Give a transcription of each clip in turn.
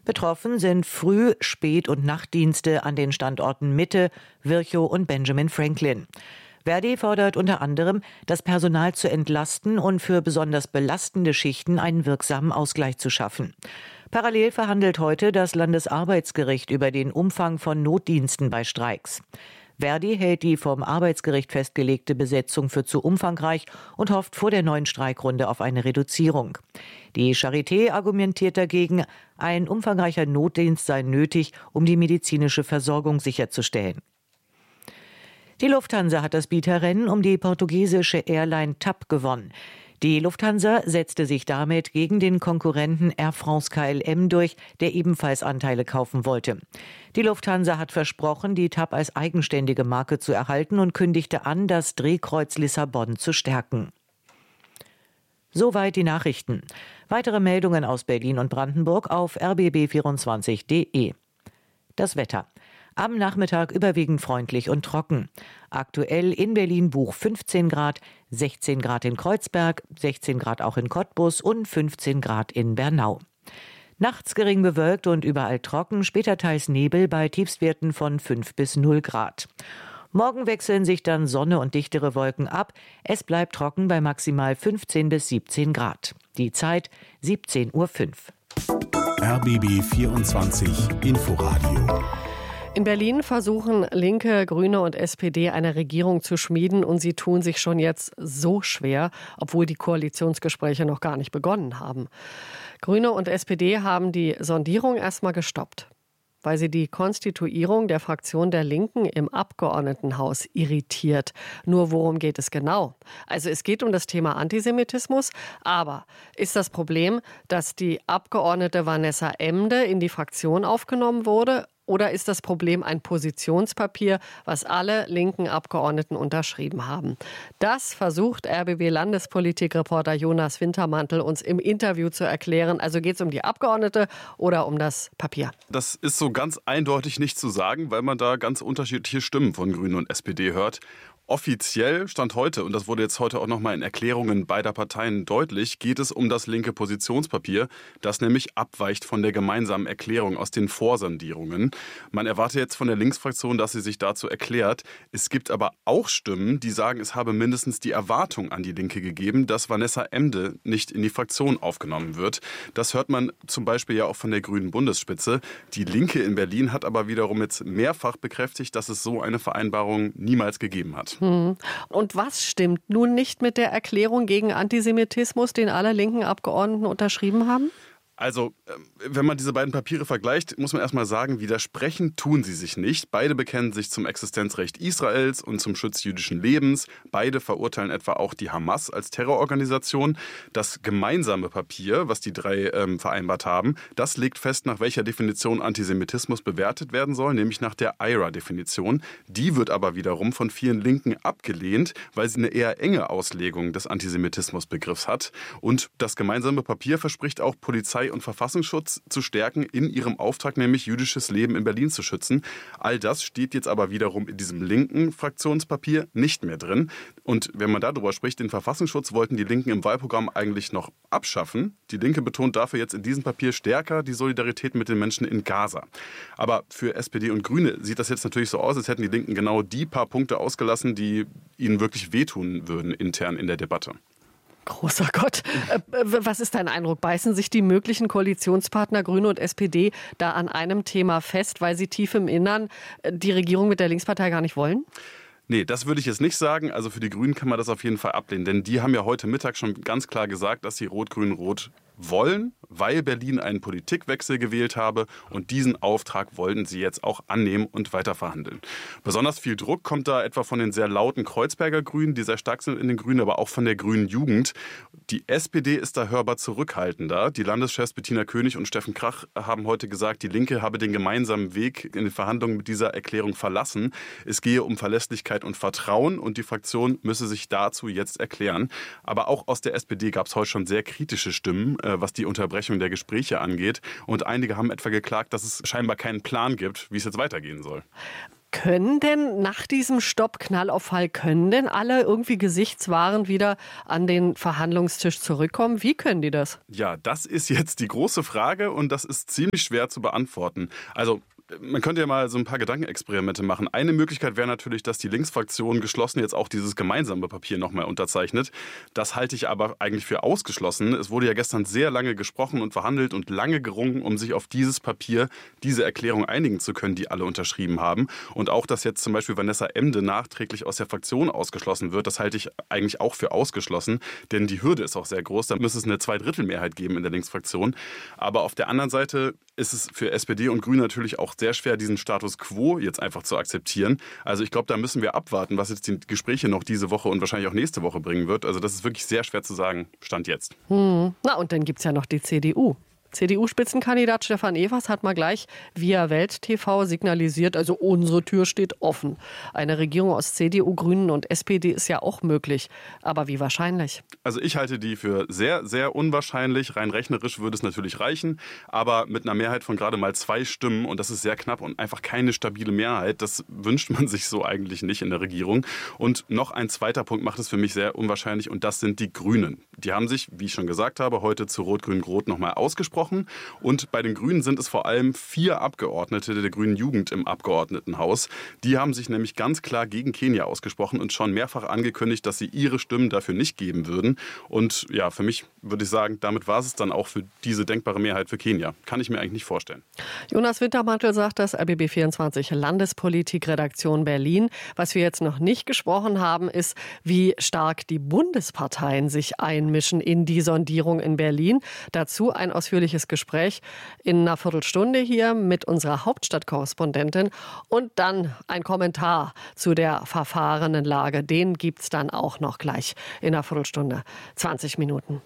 Betroffen sind Früh-, Spät- und Nachtdienste an den Standorten Mitte, Virchow und Benjamin Franklin. Verdi fordert unter anderem, das Personal zu entlasten und für besonders belastende Schichten einen wirksamen Ausgleich zu schaffen. Parallel verhandelt heute das Landesarbeitsgericht über den Umfang von Notdiensten bei Streiks. Verdi hält die vom Arbeitsgericht festgelegte Besetzung für zu umfangreich und hofft vor der neuen Streikrunde auf eine Reduzierung. Die Charité argumentiert dagegen, ein umfangreicher Notdienst sei nötig, um die medizinische Versorgung sicherzustellen. Die Lufthansa hat das Bieterrennen um die portugiesische Airline TAP gewonnen. Die Lufthansa setzte sich damit gegen den Konkurrenten Air France KLM durch, der ebenfalls Anteile kaufen wollte. Die Lufthansa hat versprochen, die TAP als eigenständige Marke zu erhalten und kündigte an, das Drehkreuz Lissabon zu stärken. Soweit die Nachrichten. Weitere Meldungen aus Berlin und Brandenburg auf rbb24.de. Das Wetter. Am Nachmittag überwiegend freundlich und trocken. Aktuell in Berlin Buch 15 Grad, 16 Grad in Kreuzberg, 16 Grad auch in Cottbus und 15 Grad in Bernau. Nachts gering bewölkt und überall trocken, später teils Nebel bei Tiefstwerten von 5 bis 0 Grad. Morgen wechseln sich dann Sonne und dichtere Wolken ab. Es bleibt trocken bei maximal 15 bis 17 Grad. Die Zeit 17:05 Uhr. RBB 24 Inforadio. In Berlin versuchen Linke, Grüne und SPD eine Regierung zu schmieden und sie tun sich schon jetzt so schwer, obwohl die Koalitionsgespräche noch gar nicht begonnen haben. Grüne und SPD haben die Sondierung erstmal gestoppt, weil sie die Konstituierung der Fraktion der Linken im Abgeordnetenhaus irritiert. Nur worum geht es genau? Also es geht um das Thema Antisemitismus, aber ist das Problem, dass die Abgeordnete Vanessa Emde in die Fraktion aufgenommen wurde? Oder ist das Problem ein Positionspapier, was alle linken Abgeordneten unterschrieben haben? Das versucht RBB-Landespolitikreporter Jonas Wintermantel uns im Interview zu erklären. Also geht es um die Abgeordnete oder um das Papier? Das ist so ganz eindeutig nicht zu sagen, weil man da ganz unterschiedliche Stimmen von Grünen und SPD hört. Offiziell Stand heute, und das wurde jetzt heute auch nochmal in Erklärungen beider Parteien deutlich, geht es um das linke Positionspapier, das nämlich abweicht von der gemeinsamen Erklärung aus den Vorsondierungen. Man erwartet jetzt von der Linksfraktion, dass sie sich dazu erklärt. Es gibt aber auch Stimmen, die sagen, es habe mindestens die Erwartung an die Linke gegeben, dass Vanessa Emde nicht in die Fraktion aufgenommen wird. Das hört man zum Beispiel ja auch von der grünen Bundesspitze. Die Linke in Berlin hat aber wiederum jetzt mehrfach bekräftigt, dass es so eine Vereinbarung niemals gegeben hat. Und was stimmt nun nicht mit der Erklärung gegen Antisemitismus, den alle linken Abgeordneten unterschrieben haben? Also, wenn man diese beiden Papiere vergleicht, muss man erstmal sagen, widersprechen tun sie sich nicht. Beide bekennen sich zum Existenzrecht Israels und zum Schutz jüdischen Lebens. Beide verurteilen etwa auch die Hamas als Terrororganisation. Das gemeinsame Papier, was die drei vereinbart haben, das legt fest, nach welcher Definition Antisemitismus bewertet werden soll, nämlich nach der IHRA-Definition. Die wird aber wiederum von vielen Linken abgelehnt, weil sie eine eher enge Auslegung des Antisemitismusbegriffs hat. Und das gemeinsame Papier verspricht auch Polizei und Verfassungsschutz zu stärken, in ihrem Auftrag, nämlich jüdisches Leben in Berlin zu schützen. All das steht jetzt aber wiederum in diesem linken Fraktionspapier nicht mehr drin. Und wenn man darüber spricht, den Verfassungsschutz wollten die Linken im Wahlprogramm eigentlich noch abschaffen. Die Linke betont dafür jetzt in diesem Papier stärker die Solidarität mit den Menschen in Gaza. Aber für SPD und Grüne sieht das jetzt natürlich so aus, als hätten die Linken genau die paar Punkte ausgelassen, die ihnen wirklich wehtun würden intern in der Debatte. Großer Gott. Was ist dein Eindruck? Beißen sich die möglichen Koalitionspartner Grüne und SPD da an einem Thema fest, weil sie tief im Innern die Regierung mit der Linkspartei gar nicht wollen? Nee, das würde ich jetzt nicht sagen. Also für die Grünen kann man das auf jeden Fall ablehnen. Denn die haben ja heute Mittag schon ganz klar gesagt, dass sie Rot-Grün-Rot wollen, weil Berlin einen Politikwechsel gewählt habe. Und diesen Auftrag wollten sie jetzt auch annehmen und weiterverhandeln. Besonders viel Druck kommt da etwa von den sehr lauten Kreuzberger Grünen, die sehr stark sind in den Grünen, aber auch von der grünen Jugend. Die SPD ist da hörbar zurückhaltender. Die Landeschefs Bettina König und Steffen Krach haben heute gesagt, die Linke habe den gemeinsamen Weg in den Verhandlungen mit dieser Erklärung verlassen. Es gehe um Verlässlichkeit und Vertrauen und die Fraktion müsse sich dazu jetzt erklären. Aber auch aus der SPD gab es heute schon sehr kritische Stimmen, was die Unterbrechung der Gespräche angeht. Und einige haben etwa geklagt, dass es scheinbar keinen Plan gibt, wie es jetzt weitergehen soll. Können denn nach diesem Stopp-Knallauffall, können denn alle irgendwie gesichtswahrend wieder an den Verhandlungstisch zurückkommen? Wie können die das? Ja, das ist jetzt die große Frage und das ist ziemlich schwer zu beantworten. Also man könnte ja mal so ein paar Gedankenexperimente machen. Eine Möglichkeit wäre natürlich, dass die Linksfraktion geschlossen jetzt auch dieses gemeinsame Papier nochmal unterzeichnet. Das halte ich aber eigentlich für ausgeschlossen. Es wurde ja gestern sehr lange gesprochen und verhandelt und lange gerungen, um sich auf dieses Papier, diese Erklärung einigen zu können, die alle unterschrieben haben. Und auch, dass jetzt zum Beispiel Vanessa Emde nachträglich aus der Fraktion ausgeschlossen wird, das halte ich eigentlich auch für ausgeschlossen. Denn die Hürde ist auch sehr groß. Da müsste es eine Zweidrittelmehrheit geben in der Linksfraktion. Aber auf der anderen Seite ist es für SPD und Grüne natürlich auch sehr schwer, diesen Status quo jetzt einfach zu akzeptieren. Also ich glaube, da müssen wir abwarten, was jetzt die Gespräche noch diese Woche und wahrscheinlich auch nächste Woche bringen wird. Also das ist wirklich sehr schwer zu sagen, Stand jetzt. Na, und dann gibt es ja noch die CDU. CDU-Spitzenkandidat Stefan Evers hat mal gleich via Welt TV signalisiert, also unsere Tür steht offen. Eine Regierung aus CDU, Grünen und SPD ist ja auch möglich. Aber wie wahrscheinlich? Also ich halte die für sehr, sehr unwahrscheinlich. Rein rechnerisch würde es natürlich reichen. Aber mit einer Mehrheit von gerade mal 2 Stimmen, und das ist sehr knapp und einfach keine stabile Mehrheit, das wünscht man sich so eigentlich nicht in der Regierung. Und noch ein zweiter Punkt macht es für mich sehr unwahrscheinlich, und das sind die Grünen. Die haben sich, wie ich schon gesagt habe, heute zu Rot-Grün-Rot nochmal ausgesprochen. Und bei den Grünen sind es vor allem 4 Abgeordnete der Grünen Jugend im Abgeordnetenhaus. Die haben sich nämlich ganz klar gegen Kenia ausgesprochen und schon mehrfach angekündigt, dass sie ihre Stimmen dafür nicht geben würden. Und ja, für mich würde ich sagen, damit war es dann auch für diese denkbare Mehrheit für Kenia. Kann ich mir eigentlich nicht vorstellen. Jonas Wintermantel sagt das, RBB24 Landespolitik-Redaktion Berlin. Was wir jetzt noch nicht gesprochen haben, ist, wie stark die Bundesparteien sich einmischen in die Sondierung in Berlin. Dazu ein ausführliches Gespräch in einer Viertelstunde hier mit unserer Hauptstadtkorrespondentin und dann ein Kommentar zu der verfahrenen Lage. Den gibt's dann auch noch gleich in einer Viertelstunde, 20 Minuten.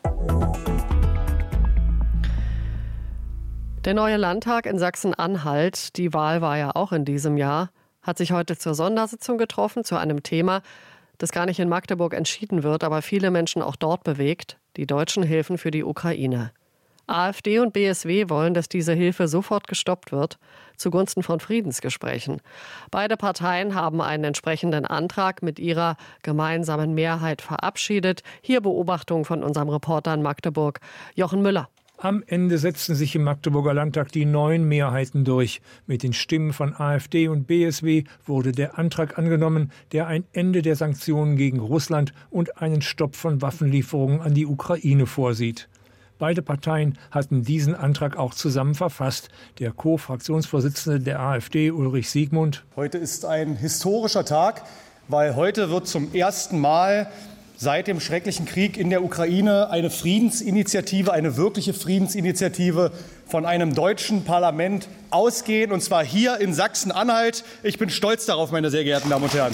Der neue Landtag in Sachsen-Anhalt, die Wahl war ja auch in diesem Jahr, hat sich heute zur Sondersitzung getroffen, zu einem Thema, das gar nicht in Magdeburg entschieden wird, aber viele Menschen auch dort bewegt, die deutschen Hilfen für die Ukraine. AfD und BSW wollen, dass diese Hilfe sofort gestoppt wird, zugunsten von Friedensgesprächen. Beide Parteien haben einen entsprechenden Antrag mit ihrer gemeinsamen Mehrheit verabschiedet. Hier Beobachtungen von unserem Reporter in Magdeburg, Jochen Müller. Am Ende setzten sich im Magdeburger Landtag die neuen Mehrheiten durch. Mit den Stimmen von AfD und BSW wurde der Antrag angenommen, der ein Ende der Sanktionen gegen Russland und einen Stopp von Waffenlieferungen an die Ukraine vorsieht. Beide Parteien hatten diesen Antrag auch zusammen verfasst. Der Co-Fraktionsvorsitzende der AfD, Ulrich Siegmund. Heute ist ein historischer Tag, weil heute wird zum ersten Mal seit dem schrecklichen Krieg in der Ukraine eine Friedensinitiative, eine wirkliche Friedensinitiative von einem deutschen Parlament ausgehen, und zwar hier in Sachsen-Anhalt. Ich bin stolz darauf, meine sehr geehrten Damen und Herren.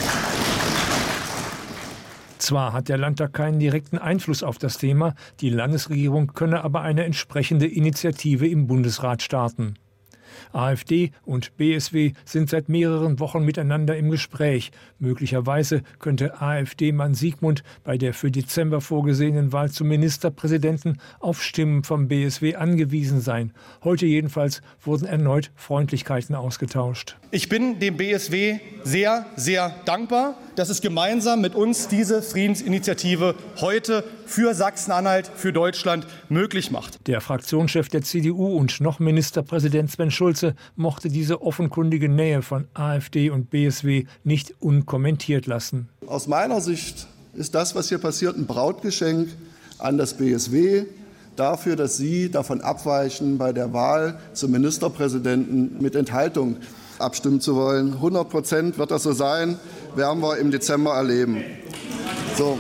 Zwar hat der Landtag keinen direkten Einfluss auf das Thema, die Landesregierung könne aber eine entsprechende Initiative im Bundesrat starten. AfD und BSW sind seit mehreren Wochen miteinander im Gespräch. Möglicherweise könnte AfD-Mann Siegmund bei der für Dezember vorgesehenen Wahl zum Ministerpräsidenten auf Stimmen vom BSW angewiesen sein. Heute jedenfalls wurden erneut Freundlichkeiten ausgetauscht. Ich bin dem BSW sehr, sehr dankbar, dass es gemeinsam mit uns diese Friedensinitiative heute für Sachsen-Anhalt, für Deutschland möglich macht. Der Fraktionschef der CDU und noch Ministerpräsident Sven Schulze mochte diese offenkundige Nähe von AfD und BSW nicht unkommentiert lassen. Aus meiner Sicht ist das, was hier passiert, ein Brautgeschenk an das BSW dafür, dass Sie davon abweichen, bei der Wahl zum Ministerpräsidenten mit Enthaltung abstimmen zu wollen. 100% wird das so sein, werden wir im Dezember erleben. So.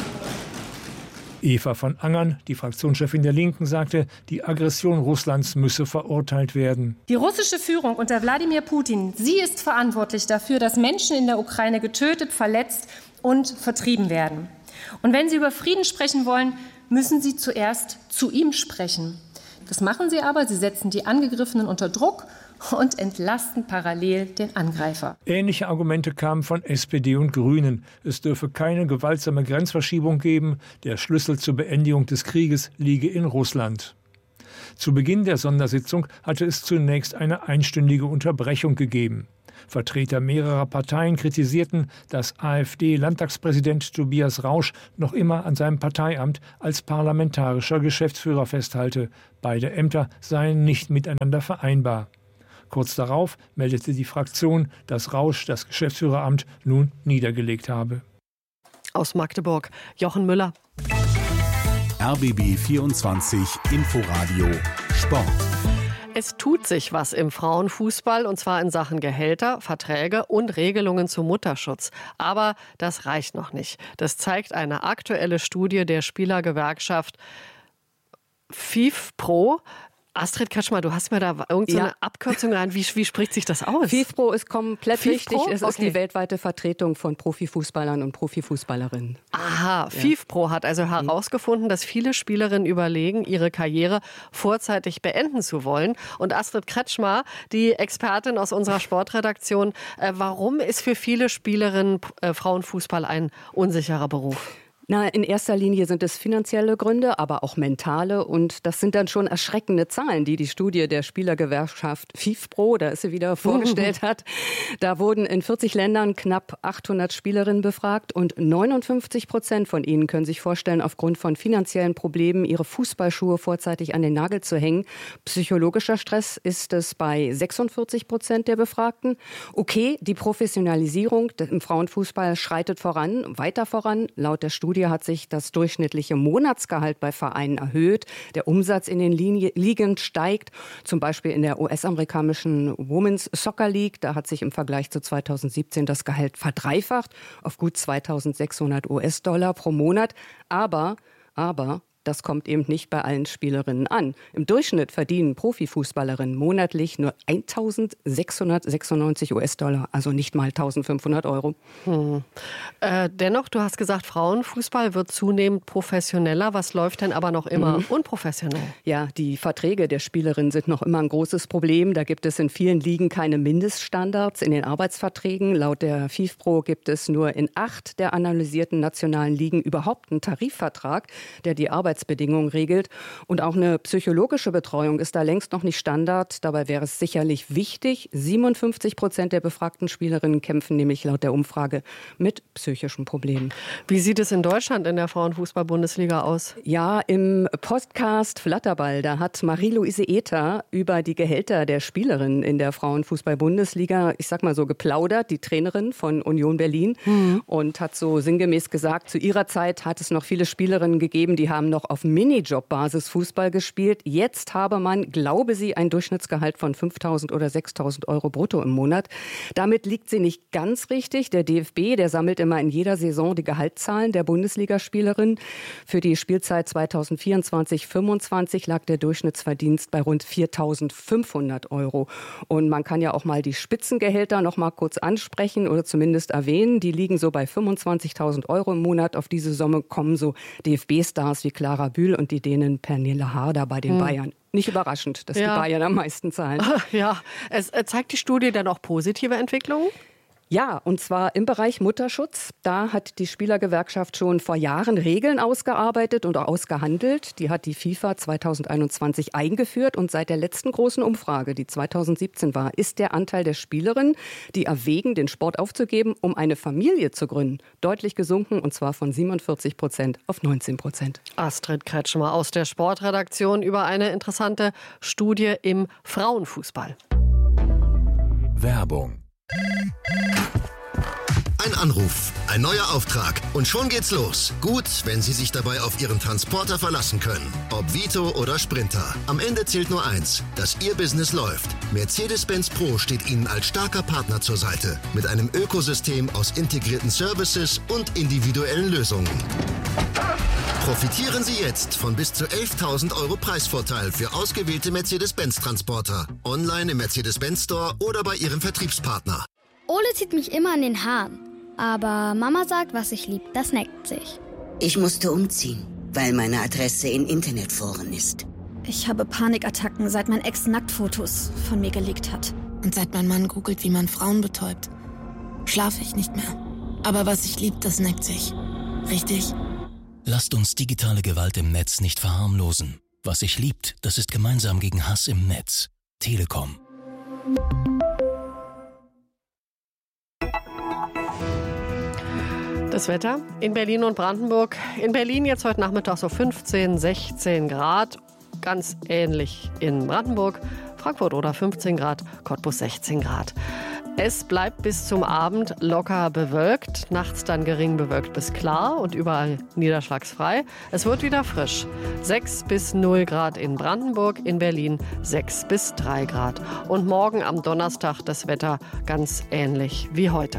Eva von Angern, die Fraktionschefin der Linken, sagte, die Aggression Russlands müsse verurteilt werden. Die russische Führung unter Wladimir Putin, sie ist verantwortlich dafür, dass Menschen in der Ukraine getötet, verletzt und vertrieben werden. Und wenn Sie über Frieden sprechen wollen, müssen Sie zuerst zu ihm sprechen. Das machen Sie aber, Sie setzen die Angegriffenen unter Druck und entlasten parallel den Angreifer. Ähnliche Argumente kamen von SPD und Grünen. Es dürfe keine gewaltsame Grenzverschiebung geben. Der Schlüssel zur Beendigung des Krieges liege in Russland. Zu Beginn der Sondersitzung hatte es zunächst eine einstündige Unterbrechung gegeben. Vertreter mehrerer Parteien kritisierten, dass AfD-Landtagspräsident Tobias Rausch noch immer an seinem Parteiamt als parlamentarischer Geschäftsführer festhalte. Beide Ämter seien nicht miteinander vereinbar. Kurz darauf meldete die Fraktion, dass Rausch das Geschäftsführeramt nun niedergelegt habe. Aus Magdeburg, Jochen Müller. RBB 24 Inforadio Sport. Es tut sich was im Frauenfußball, und zwar in Sachen Gehälter, Verträge und Regelungen zum Mutterschutz. Aber das reicht noch nicht. Das zeigt eine aktuelle Studie der Spielergewerkschaft FIFPro. Astrid Kretschmer, du hast mir da irgendeine Abkürzung rein. Wie spricht sich das aus? FIFPro ist komplett richtig. Es ist Okay. die weltweite Vertretung von Profifußballern und Profifußballerinnen. Aha, FIFPro hat also herausgefunden, dass viele Spielerinnen überlegen, ihre Karriere vorzeitig beenden zu wollen. Und Astrid Kretschmer, die Expertin aus unserer Sportredaktion, warum ist für viele Spielerinnen Frauenfußball ein unsicherer Beruf? Na, in erster Linie sind es finanzielle Gründe, aber auch mentale. Und das sind dann schon erschreckende Zahlen, die Studie der Spielergewerkschaft FIFPro, da ist sie wieder, vorgestellt hat. Da wurden in 40 Ländern knapp 800 Spielerinnen befragt und 59% von ihnen können sich vorstellen, aufgrund von finanziellen Problemen ihre Fußballschuhe vorzeitig an den Nagel zu hängen. Psychologischer Stress ist es bei 46% der Befragten. Okay, die Professionalisierung im Frauenfußball schreitet voran, weiter voran. Laut der Studie hat sich das durchschnittliche Monatsgehalt bei Vereinen erhöht. Der Umsatz in den Ligen steigt. Zum Beispiel in der US-amerikanischen Women's Soccer League. Da hat sich im Vergleich zu 2017 das Gehalt verdreifacht auf gut 2.600 US-Dollar pro Monat. Aber das kommt eben nicht bei allen Spielerinnen an. Im Durchschnitt verdienen Profifußballerinnen monatlich nur 1.696 US-Dollar, also nicht mal 1.500 Euro. Dennoch, du hast gesagt, Frauenfußball wird zunehmend professioneller. Was läuft denn aber noch immer unprofessionell? Ja, die Verträge der Spielerinnen sind noch immer ein großes Problem. Da gibt es in vielen Ligen keine Mindeststandards in den Arbeitsverträgen. Laut der FIFPro gibt es nur in 8 der analysierten nationalen Ligen überhaupt einen Tarifvertrag, der die Arbeitsbedingungen regelt. Und auch eine psychologische Betreuung ist da längst noch nicht Standard. Dabei wäre es sicherlich wichtig. 57% der befragten Spielerinnen kämpfen nämlich laut der Umfrage mit psychischen Problemen. Wie sieht es in Deutschland in der Frauenfußball-Bundesliga aus? Ja, im Podcast Flatterball, da hat Marie-Louise Ether über die Gehälter der Spielerinnen in der Frauenfußball-Bundesliga, ich sag mal so, geplaudert, die Trainerin von Union Berlin, und hat so sinngemäß gesagt, zu ihrer Zeit hat es noch viele Spielerinnen gegeben, die haben noch auf Minijob-Basis Fußball gespielt. Jetzt habe man, glaube sie, ein Durchschnittsgehalt von 5.000 oder 6.000 Euro brutto im Monat. Damit liegt sie nicht ganz richtig. Der DFB, der sammelt immer in jeder Saison die Gehaltszahlen der Bundesligaspielerinnen. Für die Spielzeit 2024/25 lag der Durchschnittsverdienst bei rund 4.500 Euro. Und man kann ja auch mal die Spitzengehälter noch mal kurz ansprechen oder zumindest erwähnen. Die liegen so bei 25.000 Euro im Monat. Auf diese Summe kommen so DFB-Stars wie Clara Bühl und die Dänin Pernille Harder bei den Bayern. Nicht überraschend, dass die Bayern am meisten zahlen. Ja, es zeigt die Studie dann auch positive Entwicklungen? Ja, und zwar im Bereich Mutterschutz. Da hat die Spielergewerkschaft schon vor Jahren Regeln ausgearbeitet und auch ausgehandelt. Die hat die FIFA 2021 eingeführt. Und seit der letzten großen Umfrage, die 2017 war, ist der Anteil der Spielerinnen, die erwägen, den Sport aufzugeben, um eine Familie zu gründen, deutlich gesunken. Und zwar von 47% auf 19%. Astrid Kretschmer aus der Sportredaktion über eine interessante Studie im Frauenfußball. Werbung. Ein Anruf, ein neuer Auftrag und schon geht's los. Gut, wenn Sie sich dabei auf Ihren Transporter verlassen können. Ob Vito oder Sprinter. Am Ende zählt nur eins, dass Ihr Business läuft. Mercedes-Benz Pro steht Ihnen als starker Partner zur Seite. Mit einem Ökosystem aus integrierten Services und individuellen Lösungen. Profitieren Sie jetzt von bis zu 11.000 Euro Preisvorteil für ausgewählte Mercedes-Benz-Transporter. Online im Mercedes-Benz Store oder bei Ihrem Vertriebspartner. Ole zieht mich immer an den Haaren. Aber Mama sagt, was ich lieb, das neckt sich. Ich musste umziehen, weil meine Adresse in Internetforen ist. Ich habe Panikattacken, seit mein Ex Nacktfotos von mir gelegt hat. Und seit mein Mann googelt, wie man Frauen betäubt. Schlafe ich nicht mehr. Aber was ich lieb, das neckt sich. Richtig? Lasst uns digitale Gewalt im Netz nicht verharmlosen. Was sich liebt, das ist gemeinsam gegen Hass im Netz. Telekom. Das Wetter in Berlin und Brandenburg. In Berlin jetzt heute Nachmittag so 15, 16 Grad. Ganz ähnlich in Brandenburg. Frankfurt oder 15 Grad, Cottbus 16 Grad. Es bleibt bis zum Abend locker bewölkt, nachts dann gering bewölkt bis klar und überall niederschlagsfrei. Es wird wieder frisch. 6 bis 0 Grad in Brandenburg, in Berlin 6 bis 3 Grad. Und morgen am Donnerstag das Wetter ganz ähnlich wie heute.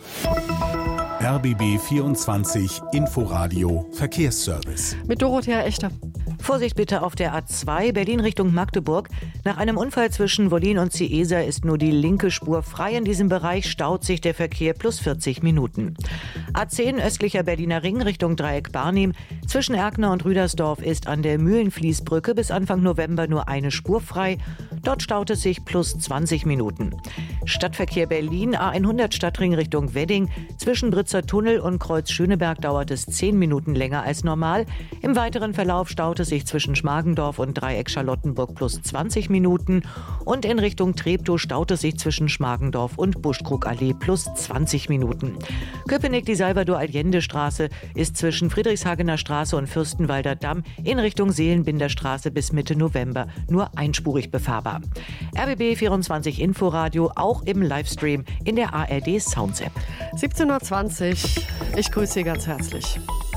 RBB 24 Inforadio Verkehrsservice. Mit Dorothea Echte. Vorsicht bitte auf der A2 Berlin Richtung Magdeburg. Nach einem Unfall zwischen Wollin und Ciesa ist nur die linke Spur frei. In diesem Bereich staut sich der Verkehr plus 40 Minuten. A10 östlicher Berliner Ring Richtung Dreieck Barnim. Zwischen Erkner und Rüdersdorf ist an der Mühlenfließbrücke bis Anfang November nur eine Spur frei. Dort staut es sich plus 20 Minuten. Stadtverkehr Berlin A100 Stadtring Richtung Wedding. Zwischen Britzer Tunnel und Kreuz Schöneberg dauert es 10 Minuten länger als normal. Im weiteren Verlauf staut es sich zwischen Schmargendorf und Dreieck Charlottenburg plus 20 Minuten. Und in Richtung Treptow staut es sich zwischen Schmargendorf und Buschkrugallee plus 20 Minuten. Köpenick, die Salvador-Allende-Straße, ist zwischen Friedrichshagener Straße und Fürstenwalder Damm in Richtung Seelenbinderstraße bis Mitte November nur einspurig befahrbar. RBB 24 Inforadio auch im Livestream in der ARD Sounds App. 17:20 Uhr. Ich grüße Sie ganz herzlich.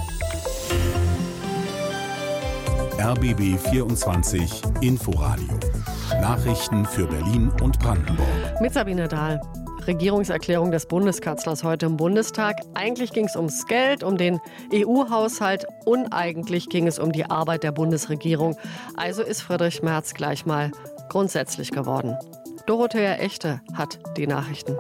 RBB 24 Inforadio. Nachrichten für Berlin und Brandenburg. Mit Sabine Dahl. Regierungserklärung des Bundeskanzlers heute im Bundestag. Eigentlich ging es ums Geld, um den EU-Haushalt. Uneigentlich ging es um die Arbeit der Bundesregierung. Also ist Friedrich Merz gleich mal grundsätzlich geworden. Dorothea Echte hat die Nachrichten.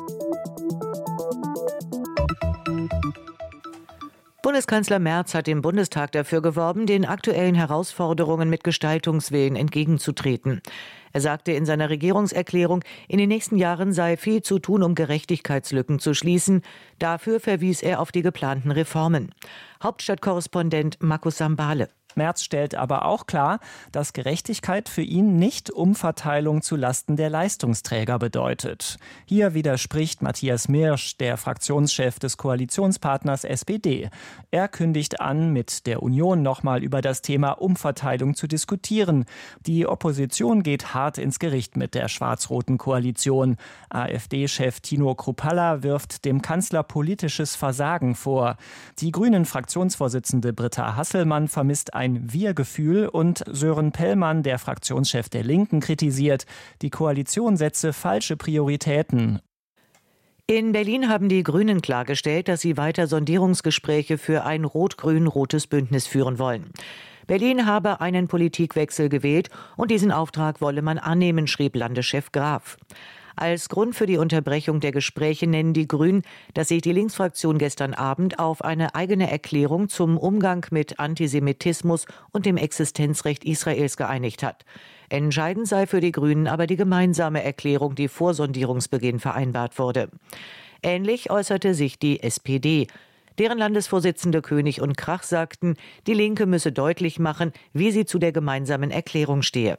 Bundeskanzler Merz hat im Bundestag dafür geworben, den aktuellen Herausforderungen mit Gestaltungswillen entgegenzutreten. Er sagte in seiner Regierungserklärung, in den nächsten Jahren sei viel zu tun, um Gerechtigkeitslücken zu schließen. Dafür verwies er auf die geplanten Reformen. Hauptstadtkorrespondent Markus Sambale. Merz stellt aber auch klar, dass Gerechtigkeit für ihn nicht Umverteilung zulasten der Leistungsträger bedeutet. Hier widerspricht Matthias Mirsch, der Fraktionschef des Koalitionspartners SPD. Er kündigt an, mit der Union nochmal über das Thema Umverteilung zu diskutieren. Die Opposition geht hart ins Gericht mit der schwarz-roten Koalition. AfD-Chef Tino Kruppalla wirft dem Kanzler politisches Versagen vor. Die Grünen-Fraktionsvorsitzende Britta Hasselmann vermisst ein Wir-Gefühl und Sören Pellmann, der Fraktionschef der Linken, kritisiert, die Koalition setze falsche Prioritäten. In Berlin haben die Grünen klargestellt, dass sie weiter Sondierungsgespräche für ein rot-grün-rotes Bündnis führen wollen. Berlin habe einen Politikwechsel gewählt und diesen Auftrag wolle man annehmen, schrieb Landeschef Graf. Als Grund für die Unterbrechung der Gespräche nennen die Grünen, dass sich die Linksfraktion gestern Abend auf eine eigene Erklärung zum Umgang mit Antisemitismus und dem Existenzrecht Israels geeinigt hat. Entscheidend sei für die Grünen aber die gemeinsame Erklärung, die vor Sondierungsbeginn vereinbart wurde. Ähnlich äußerte sich die SPD. Deren Landesvorsitzende König und Krach sagten, die Linke müsse deutlich machen, wie sie zu der gemeinsamen Erklärung stehe.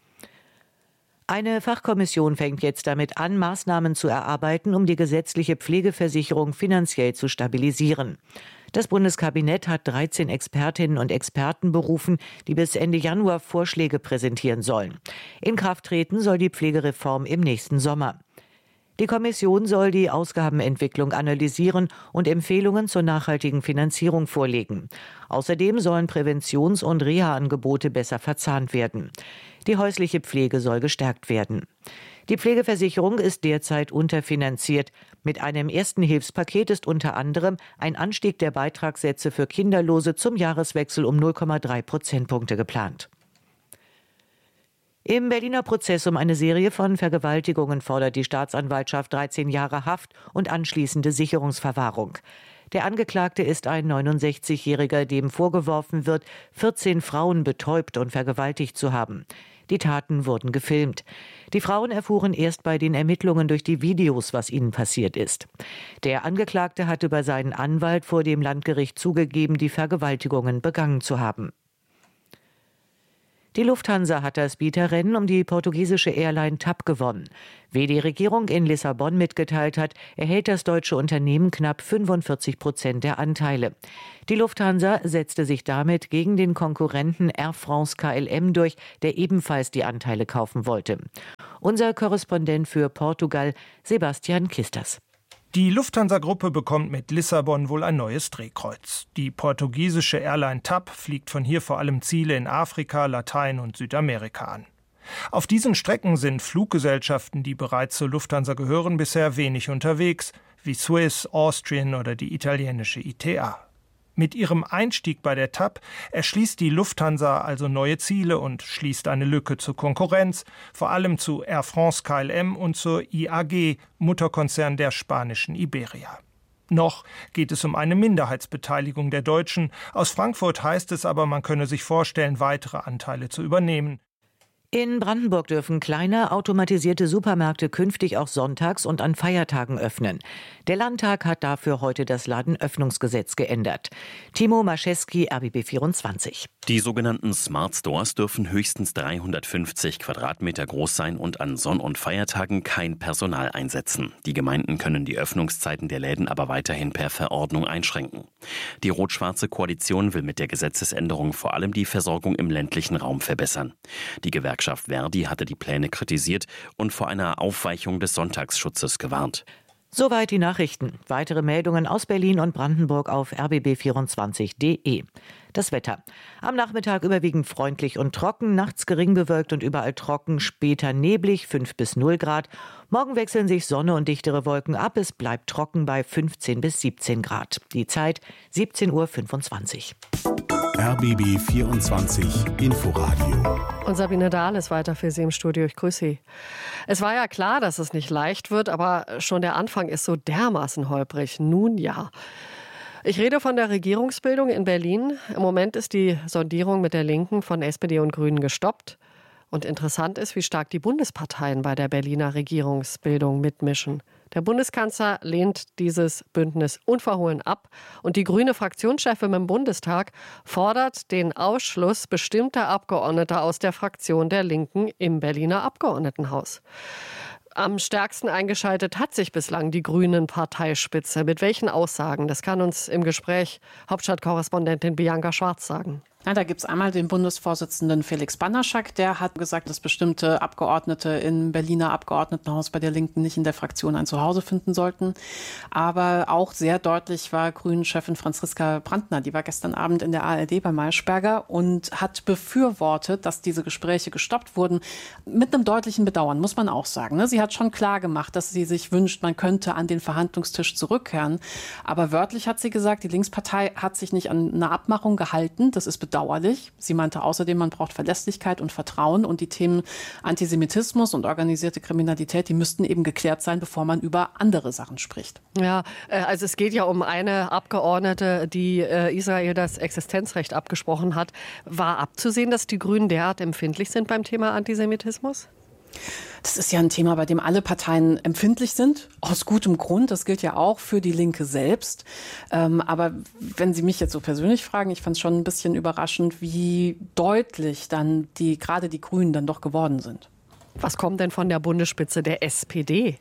Eine Fachkommission fängt jetzt damit an, Maßnahmen zu erarbeiten, um die gesetzliche Pflegeversicherung finanziell zu stabilisieren. Das Bundeskabinett hat 13 Expertinnen und Experten berufen, die bis Ende Januar Vorschläge präsentieren sollen. In Kraft treten soll die Pflegereform im nächsten Sommer. Die Kommission soll die Ausgabenentwicklung analysieren und Empfehlungen zur nachhaltigen Finanzierung vorlegen. Außerdem sollen Präventions- und Reha-Angebote besser verzahnt werden. Die häusliche Pflege soll gestärkt werden. Die Pflegeversicherung ist derzeit unterfinanziert. Mit einem ersten Hilfspaket ist unter anderem ein Anstieg der Beitragssätze für Kinderlose zum Jahreswechsel um 0,3 Prozentpunkte geplant. Im Berliner Prozess um eine Serie von Vergewaltigungen fordert die Staatsanwaltschaft 13 Jahre Haft und anschließende Sicherungsverwahrung. Der Angeklagte ist ein 69-Jähriger, dem vorgeworfen wird, 14 Frauen betäubt und vergewaltigt zu haben. Die Taten wurden gefilmt. Die Frauen erfuhren erst bei den Ermittlungen durch die Videos, was ihnen passiert ist. Der Angeklagte hat über seinen Anwalt vor dem Landgericht zugegeben, die Vergewaltigungen begangen zu haben. Die Lufthansa hat das Bieterrennen um die portugiesische Airline TAP gewonnen. Wie die Regierung in Lissabon mitgeteilt hat, erhält das deutsche Unternehmen knapp 45% der Anteile. Die Lufthansa setzte sich damit gegen den Konkurrenten Air France KLM durch, der ebenfalls die Anteile kaufen wollte. Unser Korrespondent für Portugal, Sebastian Kisters. Die Lufthansa-Gruppe bekommt mit Lissabon wohl ein neues Drehkreuz. Die portugiesische Airline TAP fliegt von hier vor allem Ziele in Afrika, Latein- und Südamerika an. Auf diesen Strecken sind Fluggesellschaften, die bereits zur Lufthansa gehören, bisher wenig unterwegs, wie Swiss, Austrian oder die italienische ITA. Mit ihrem Einstieg bei der TAP erschließt die Lufthansa also neue Ziele und schließt eine Lücke zur Konkurrenz, vor allem zu Air France KLM und zur IAG, Mutterkonzern der spanischen Iberia. Noch geht es um eine Minderheitsbeteiligung der Deutschen. Aus Frankfurt heißt es aber, man könne sich vorstellen, weitere Anteile zu übernehmen. In Brandenburg dürfen kleine automatisierte Supermärkte künftig auch sonntags und an Feiertagen öffnen. Der Landtag hat dafür heute das Ladenöffnungsgesetz geändert. Timo Maschewski, RBB 24. Die sogenannten Smart Stores dürfen höchstens 350 Quadratmeter groß sein und an Sonn- und Feiertagen kein Personal einsetzen. Die Gemeinden können die Öffnungszeiten der Läden aber weiterhin per Verordnung einschränken. Die rot-schwarze Koalition will mit der Gesetzesänderung vor allem die Versorgung im ländlichen Raum verbessern. Die Gewerkschaft Verdi hatte die Pläne kritisiert und vor einer Aufweichung des Sonntagsschutzes gewarnt. Soweit die Nachrichten. Weitere Meldungen aus Berlin und Brandenburg auf rbb24.de. Das Wetter. Am Nachmittag überwiegend freundlich und trocken, nachts gering bewölkt und überall trocken, später neblig, 5 bis 0 Grad. Morgen wechseln sich Sonne und dichtere Wolken ab. Es bleibt trocken bei 15 bis 17 Grad. Die Zeit 17:25 Uhr. RBB 24 Inforadio. Und Sabine Dahl ist weiter für Sie im Studio. Ich grüße Sie. Es war ja klar, dass es nicht leicht wird, aber schon der Anfang ist so dermaßen holprig. Nun ja. Ich rede von der Regierungsbildung in Berlin. Im Moment ist die Sondierung mit der Linken von SPD und Grünen gestoppt. Und interessant ist, wie stark die Bundesparteien bei der Berliner Regierungsbildung mitmischen. Der Bundeskanzler lehnt dieses Bündnis unverhohlen ab und die grüne Fraktionschefin im Bundestag fordert den Ausschluss bestimmter Abgeordneter aus der Fraktion der Linken im Berliner Abgeordnetenhaus. Am stärksten eingeschaltet hat sich bislang die Grünen-Parteispitze. Mit welchen Aussagen? Das kann uns im Gespräch Hauptstadtkorrespondentin Bianca Schwarz sagen. Ja, da gibt es einmal den Bundesvorsitzenden Felix Banderschak, der hat gesagt, dass bestimmte Abgeordnete im Berliner Abgeordnetenhaus bei der Linken nicht in der Fraktion ein Zuhause finden sollten. Aber auch sehr deutlich war Grünen-Chefin Franziska Brandner, die war gestern Abend in der ARD bei Maischberger und hat befürwortet, dass diese Gespräche gestoppt wurden. Mit einem deutlichen Bedauern, muss man auch sagen. Sie hat schon klar gemacht, dass sie sich wünscht, man könnte an den Verhandlungstisch zurückkehren. Aber wörtlich hat sie gesagt, die Linkspartei hat sich nicht an eine Abmachung gehalten. Das ist bedauerlich. Sie meinte außerdem, man braucht Verlässlichkeit und Vertrauen und die Themen Antisemitismus und organisierte Kriminalität, die müssten eben geklärt sein, bevor man über andere Sachen spricht. Ja, also es geht ja um eine Abgeordnete, die Israel das Existenzrecht abgesprochen hat. War abzusehen, dass die Grünen derart empfindlich sind beim Thema Antisemitismus? Das ist ja ein Thema, bei dem alle Parteien empfindlich sind, aus gutem Grund. Das gilt ja auch für die Linke selbst. Aber wenn Sie mich jetzt so persönlich fragen, ich fand es schon ein bisschen überraschend, wie deutlich dann gerade die Grünen dann doch geworden sind. Was kommt denn von der Bundesspitze der SPD?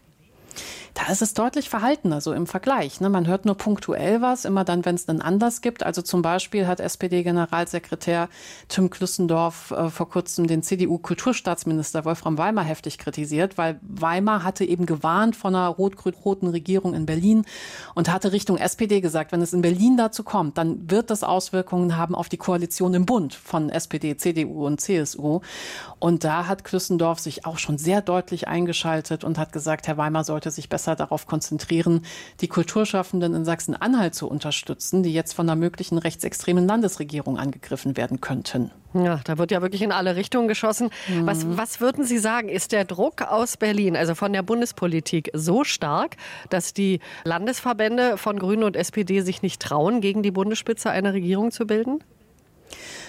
Da ist es deutlich verhalten, also im Vergleich. Man hört nur punktuell was, immer dann, wenn es einen Anlass gibt. Also zum Beispiel hat SPD-Generalsekretär Tim Klüssendorf vor kurzem den CDU-Kulturstaatsminister Wolfram Weimar heftig kritisiert, weil Weimar hatte eben gewarnt von einer rot-grün-roten Regierung in Berlin und hatte Richtung SPD gesagt, wenn es in Berlin dazu kommt, dann wird das Auswirkungen haben auf die Koalition im Bund von SPD, CDU und CSU. Und da hat Klüssendorf sich auch schon sehr deutlich eingeschaltet und hat gesagt, Herr Weimar sollte sich besser darauf konzentrieren, die Kulturschaffenden in Sachsen-Anhalt zu unterstützen, die jetzt von einer möglichen rechtsextremen Landesregierung angegriffen werden könnten. Ja, da wird ja wirklich in alle Richtungen geschossen. Was würden Sie sagen, ist der Druck aus Berlin, also von der Bundespolitik, so stark, dass die Landesverbände von Grünen und SPD sich nicht trauen, gegen die Bundesspitze eine Regierung zu bilden?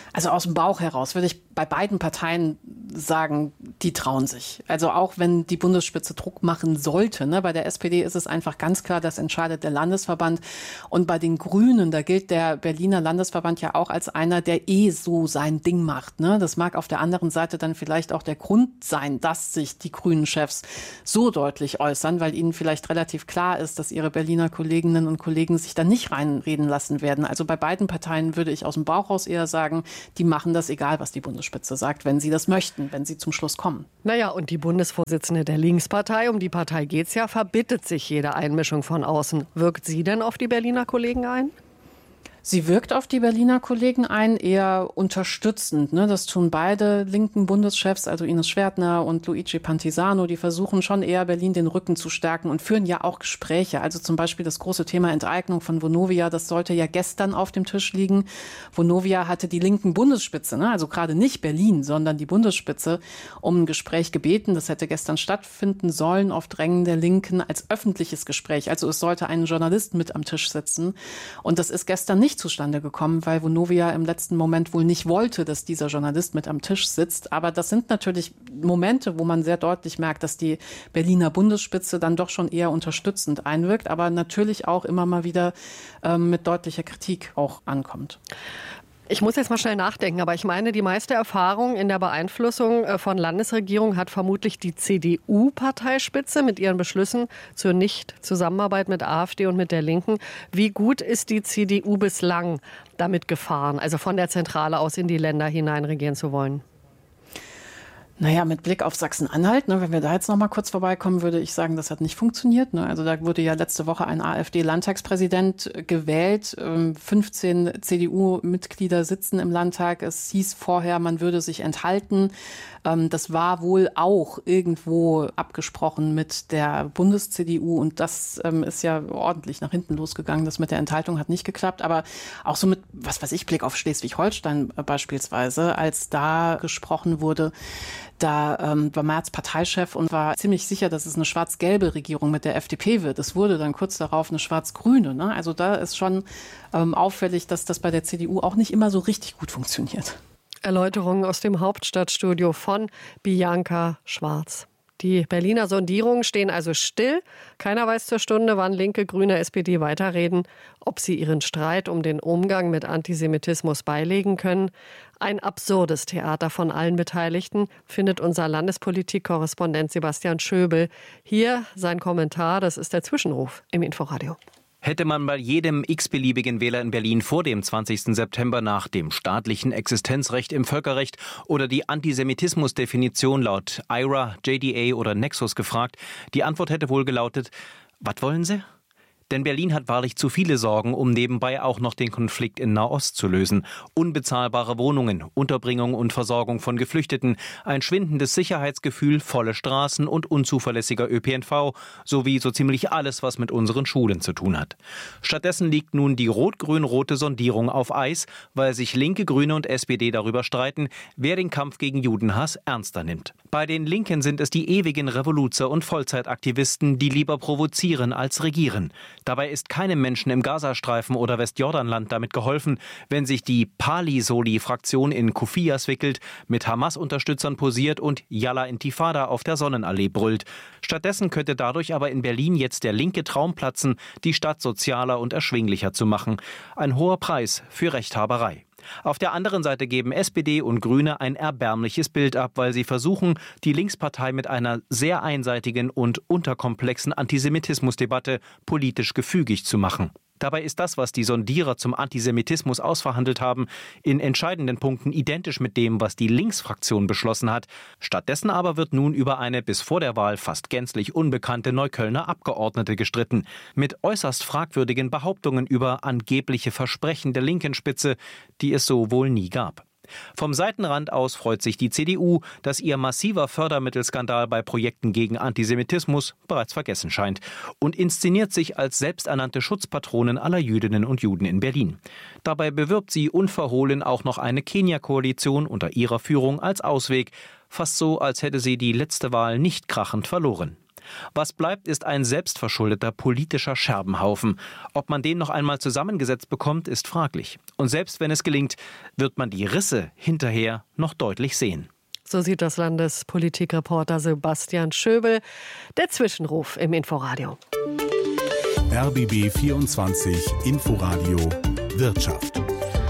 Also aus dem Bauch heraus würde ich bei beiden Parteien sagen, die trauen sich. Also auch wenn die Bundesspitze Druck machen sollte. Ne? Bei der SPD ist es einfach ganz klar, das entscheidet der Landesverband. Und bei den Grünen, da gilt der Berliner Landesverband ja auch als einer, der so sein Ding macht. Ne? Das mag auf der anderen Seite dann vielleicht auch der Grund sein, dass sich die Grünen-Chefs so deutlich äußern, weil ihnen vielleicht relativ klar ist, dass ihre Berliner Kolleginnen und Kollegen sich da nicht reinreden lassen werden. Also bei beiden Parteien würde ich aus dem Bauch raus eher sagen, die machen das, egal was die Bundesspitze sagt, wenn sie das möchten, wenn sie zum Schluss kommen. Naja, und die Bundesvorsitzende der Linkspartei, um die Partei geht's ja, verbittet sich jede Einmischung von außen. Wirkt sie denn auf die Berliner Kollegen ein? Sie wirkt auf die Berliner Kollegen ein, eher unterstützend. Ne? Das tun beide linken Bundeschefs, also Ines Schwertner und Luigi Pantisano. Die versuchen schon eher, Berlin den Rücken zu stärken und führen ja auch Gespräche. Also zum Beispiel das große Thema Enteignung von Vonovia, das sollte ja gestern auf dem Tisch liegen. Vonovia hatte die linken Bundesspitze, ne? Also gerade nicht Berlin, sondern die Bundesspitze, um ein Gespräch gebeten. Das hätte gestern stattfinden sollen auf Drängen der Linken als öffentliches Gespräch. Also es sollte ein Journalist mit am Tisch sitzen. Und das ist gestern nicht zustande gekommen, weil Vonovia im letzten Moment wohl nicht wollte, dass dieser Journalist mit am Tisch sitzt. Aber das sind natürlich Momente, wo man sehr deutlich merkt, dass die Berliner Bundesspitze dann doch schon eher unterstützend einwirkt, aber natürlich auch immer mal wieder mit deutlicher Kritik auch ankommt. Ich muss jetzt mal schnell nachdenken, aber ich meine, die meiste Erfahrung in der Beeinflussung von Landesregierungen hat vermutlich die CDU-Parteispitze mit ihren Beschlüssen zur Nicht-Zusammenarbeit mit AfD und mit der Linken. Wie gut ist die CDU bislang damit gefahren, also von der Zentrale aus in die Länder hinein regieren zu wollen? Naja, mit Blick auf Sachsen-Anhalt, ne, wenn wir da jetzt noch mal kurz vorbeikommen, würde ich sagen, das hat nicht funktioniert. Ne? Also da wurde ja letzte Woche ein AfD-Landtagspräsident gewählt. 15 CDU-Mitglieder sitzen im Landtag. Es hieß vorher, man würde sich enthalten. Das war wohl auch irgendwo abgesprochen mit der Bundes-CDU und das ist ja ordentlich nach hinten losgegangen. Das mit der Enthaltung hat nicht geklappt, aber auch so mit, was weiß ich, Blick auf Schleswig-Holstein beispielsweise, als da gesprochen wurde, da war Merz Parteichef und war ziemlich sicher, dass es eine schwarz-gelbe Regierung mit der FDP wird. Es wurde dann kurz darauf eine schwarz-grüne. Ne? Also da ist schon auffällig, dass das bei der CDU auch nicht immer so richtig gut funktioniert. Erläuterungen aus dem Hauptstadtstudio von Bianca Schwarz. Die Berliner Sondierungen stehen also still. Keiner weiß zur Stunde, wann Linke, Grüne, SPD weiterreden, ob sie ihren Streit um den Umgang mit Antisemitismus beilegen können. Ein absurdes Theater von allen Beteiligten, findet unser Landespolitik-Korrespondent Sebastian Schöbel. Hier sein Kommentar, das ist der Zwischenruf im Inforadio. Hätte man bei jedem x-beliebigen Wähler in Berlin vor dem 20. September nach dem staatlichen Existenzrecht im Völkerrecht oder die Antisemitismusdefinition laut IRA, JDA oder Nexus gefragt, die Antwort hätte wohl gelautet: Was wollen Sie? Denn Berlin hat wahrlich zu viele Sorgen, um nebenbei auch noch den Konflikt in Nahost zu lösen. Unbezahlbare Wohnungen, Unterbringung und Versorgung von Geflüchteten, ein schwindendes Sicherheitsgefühl, volle Straßen und unzuverlässiger ÖPNV, sowie so ziemlich alles, was mit unseren Schulen zu tun hat. Stattdessen liegt nun die rot-grün-rote Sondierung auf Eis, weil sich Linke, Grüne und SPD darüber streiten, wer den Kampf gegen Judenhass ernster nimmt. Bei den Linken sind es die ewigen Revoluzer und Vollzeitaktivisten, die lieber provozieren als regieren. Dabei ist keinem Menschen im Gazastreifen oder Westjordanland damit geholfen, wenn sich die Pali-Soli-Fraktion in Kufias wickelt, mit Hamas-Unterstützern posiert und Yalla Intifada auf der Sonnenallee brüllt. Stattdessen könnte dadurch aber in Berlin jetzt der linke Traum platzen, die Stadt sozialer und erschwinglicher zu machen. Ein hoher Preis für Rechthaberei. Auf der anderen Seite geben SPD und Grüne ein erbärmliches Bild ab, weil sie versuchen, die Linkspartei mit einer sehr einseitigen und unterkomplexen Antisemitismusdebatte politisch gefügig zu machen. Dabei ist das, was die Sondierer zum Antisemitismus ausverhandelt haben, in entscheidenden Punkten identisch mit dem, was die Linksfraktion beschlossen hat. Stattdessen aber wird nun über eine bis vor der Wahl fast gänzlich unbekannte Neuköllner Abgeordnete gestritten. Mit äußerst fragwürdigen Behauptungen über angebliche Versprechen der linken Spitze, die es so wohl nie gab. Vom Seitenrand aus freut sich die CDU, dass ihr massiver Fördermittelskandal bei Projekten gegen Antisemitismus bereits vergessen scheint und inszeniert sich als selbsternannte Schutzpatronin aller Jüdinnen und Juden in Berlin. Dabei bewirbt sie unverhohlen auch noch eine Kenia-Koalition unter ihrer Führung als Ausweg, fast so, als hätte sie die letzte Wahl nicht krachend verloren. Was bleibt, ist ein selbstverschuldeter politischer Scherbenhaufen. Ob man den noch einmal zusammengesetzt bekommt, ist fraglich. Und selbst wenn es gelingt, wird man die Risse hinterher noch deutlich sehen. So sieht das Landespolitikreporter Sebastian Schöbel. Der Zwischenruf im Inforadio. RBB 24 Inforadio Wirtschaft.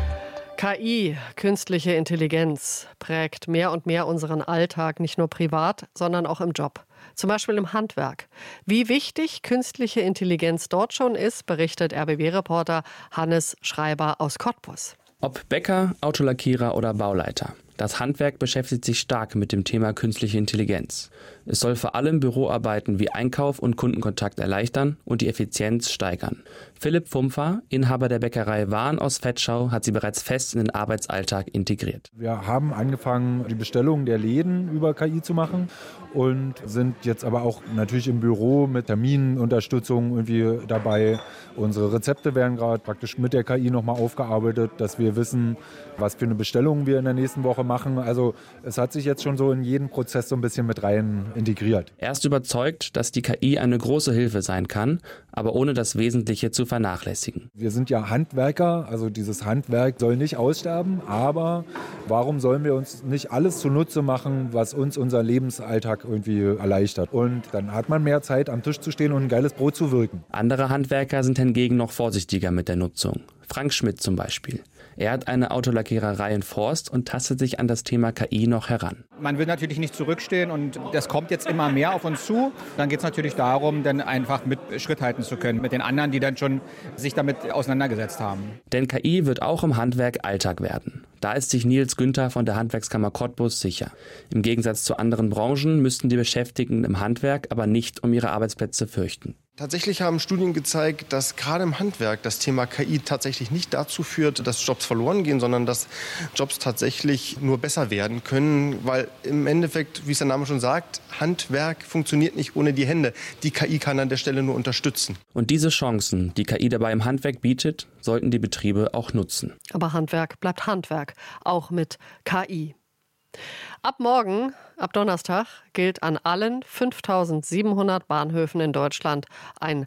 KI, künstliche Intelligenz, prägt mehr und mehr unseren Alltag, nicht nur privat, sondern auch im Job. Zum Beispiel im Handwerk. Wie wichtig künstliche Intelligenz dort schon ist, berichtet RBB-Reporter Hannes Schreiber aus Cottbus. Ob Bäcker, Autolackierer oder Bauleiter. Das Handwerk beschäftigt sich stark mit dem Thema künstliche Intelligenz. Es soll vor allem Büroarbeiten wie Einkauf und Kundenkontakt erleichtern und die Effizienz steigern. Philipp Fumpfer, Inhaber der Bäckerei Wahn aus Vetschau, hat sie bereits fest in den Arbeitsalltag integriert. Wir haben angefangen, die Bestellungen der Läden über KI zu machen und sind jetzt aber auch natürlich im Büro mit Terminunterstützung irgendwie dabei. Unsere Rezepte werden gerade praktisch mit der KI nochmal aufgearbeitet, dass wir wissen, was für eine Bestellung wir in der nächsten Woche machen. Also es hat sich jetzt schon so in jeden Prozess so ein bisschen mit rein integriert. Er ist überzeugt, dass die KI eine große Hilfe sein kann, aber ohne das Wesentliche zu vernachlässigen. Wir sind ja Handwerker, also dieses Handwerk soll nicht aussterben, aber warum sollen wir uns nicht alles zunutze machen, was uns unser Lebensalltag irgendwie erleichtert? Und dann hat man mehr Zeit, am Tisch zu stehen und ein geiles Brot zu wirken. Andere Handwerker sind hingegen noch vorsichtiger mit der Nutzung. Frank Schmidt zum Beispiel. Er hat eine Autolackiererei in Forst und tastet sich an das Thema KI noch heran. Man will natürlich nicht zurückstehen und das kommt jetzt immer mehr auf uns zu. Dann geht es natürlich darum, dann einfach mit Schritt halten zu können mit den anderen, die dann schon sich damit auseinandergesetzt haben. Denn KI wird auch im Handwerk Alltag werden. Da ist sich Nils Günther von der Handwerkskammer Cottbus sicher. Im Gegensatz zu anderen Branchen müssten die Beschäftigten im Handwerk aber nicht um ihre Arbeitsplätze fürchten. Tatsächlich haben Studien gezeigt, dass gerade im Handwerk das Thema KI tatsächlich nicht dazu führt, dass Jobs verloren gehen, sondern dass Jobs tatsächlich nur besser werden können, weil im Endeffekt, wie es der Name schon sagt, Handwerk funktioniert nicht ohne die Hände. Die KI kann an der Stelle nur unterstützen. Und diese Chancen, die KI dabei im Handwerk bietet, sollten die Betriebe auch nutzen. Aber Handwerk bleibt Handwerk, auch mit KI. Ab morgen, ab Donnerstag, gilt an allen 5.700 Bahnhöfen in Deutschland ein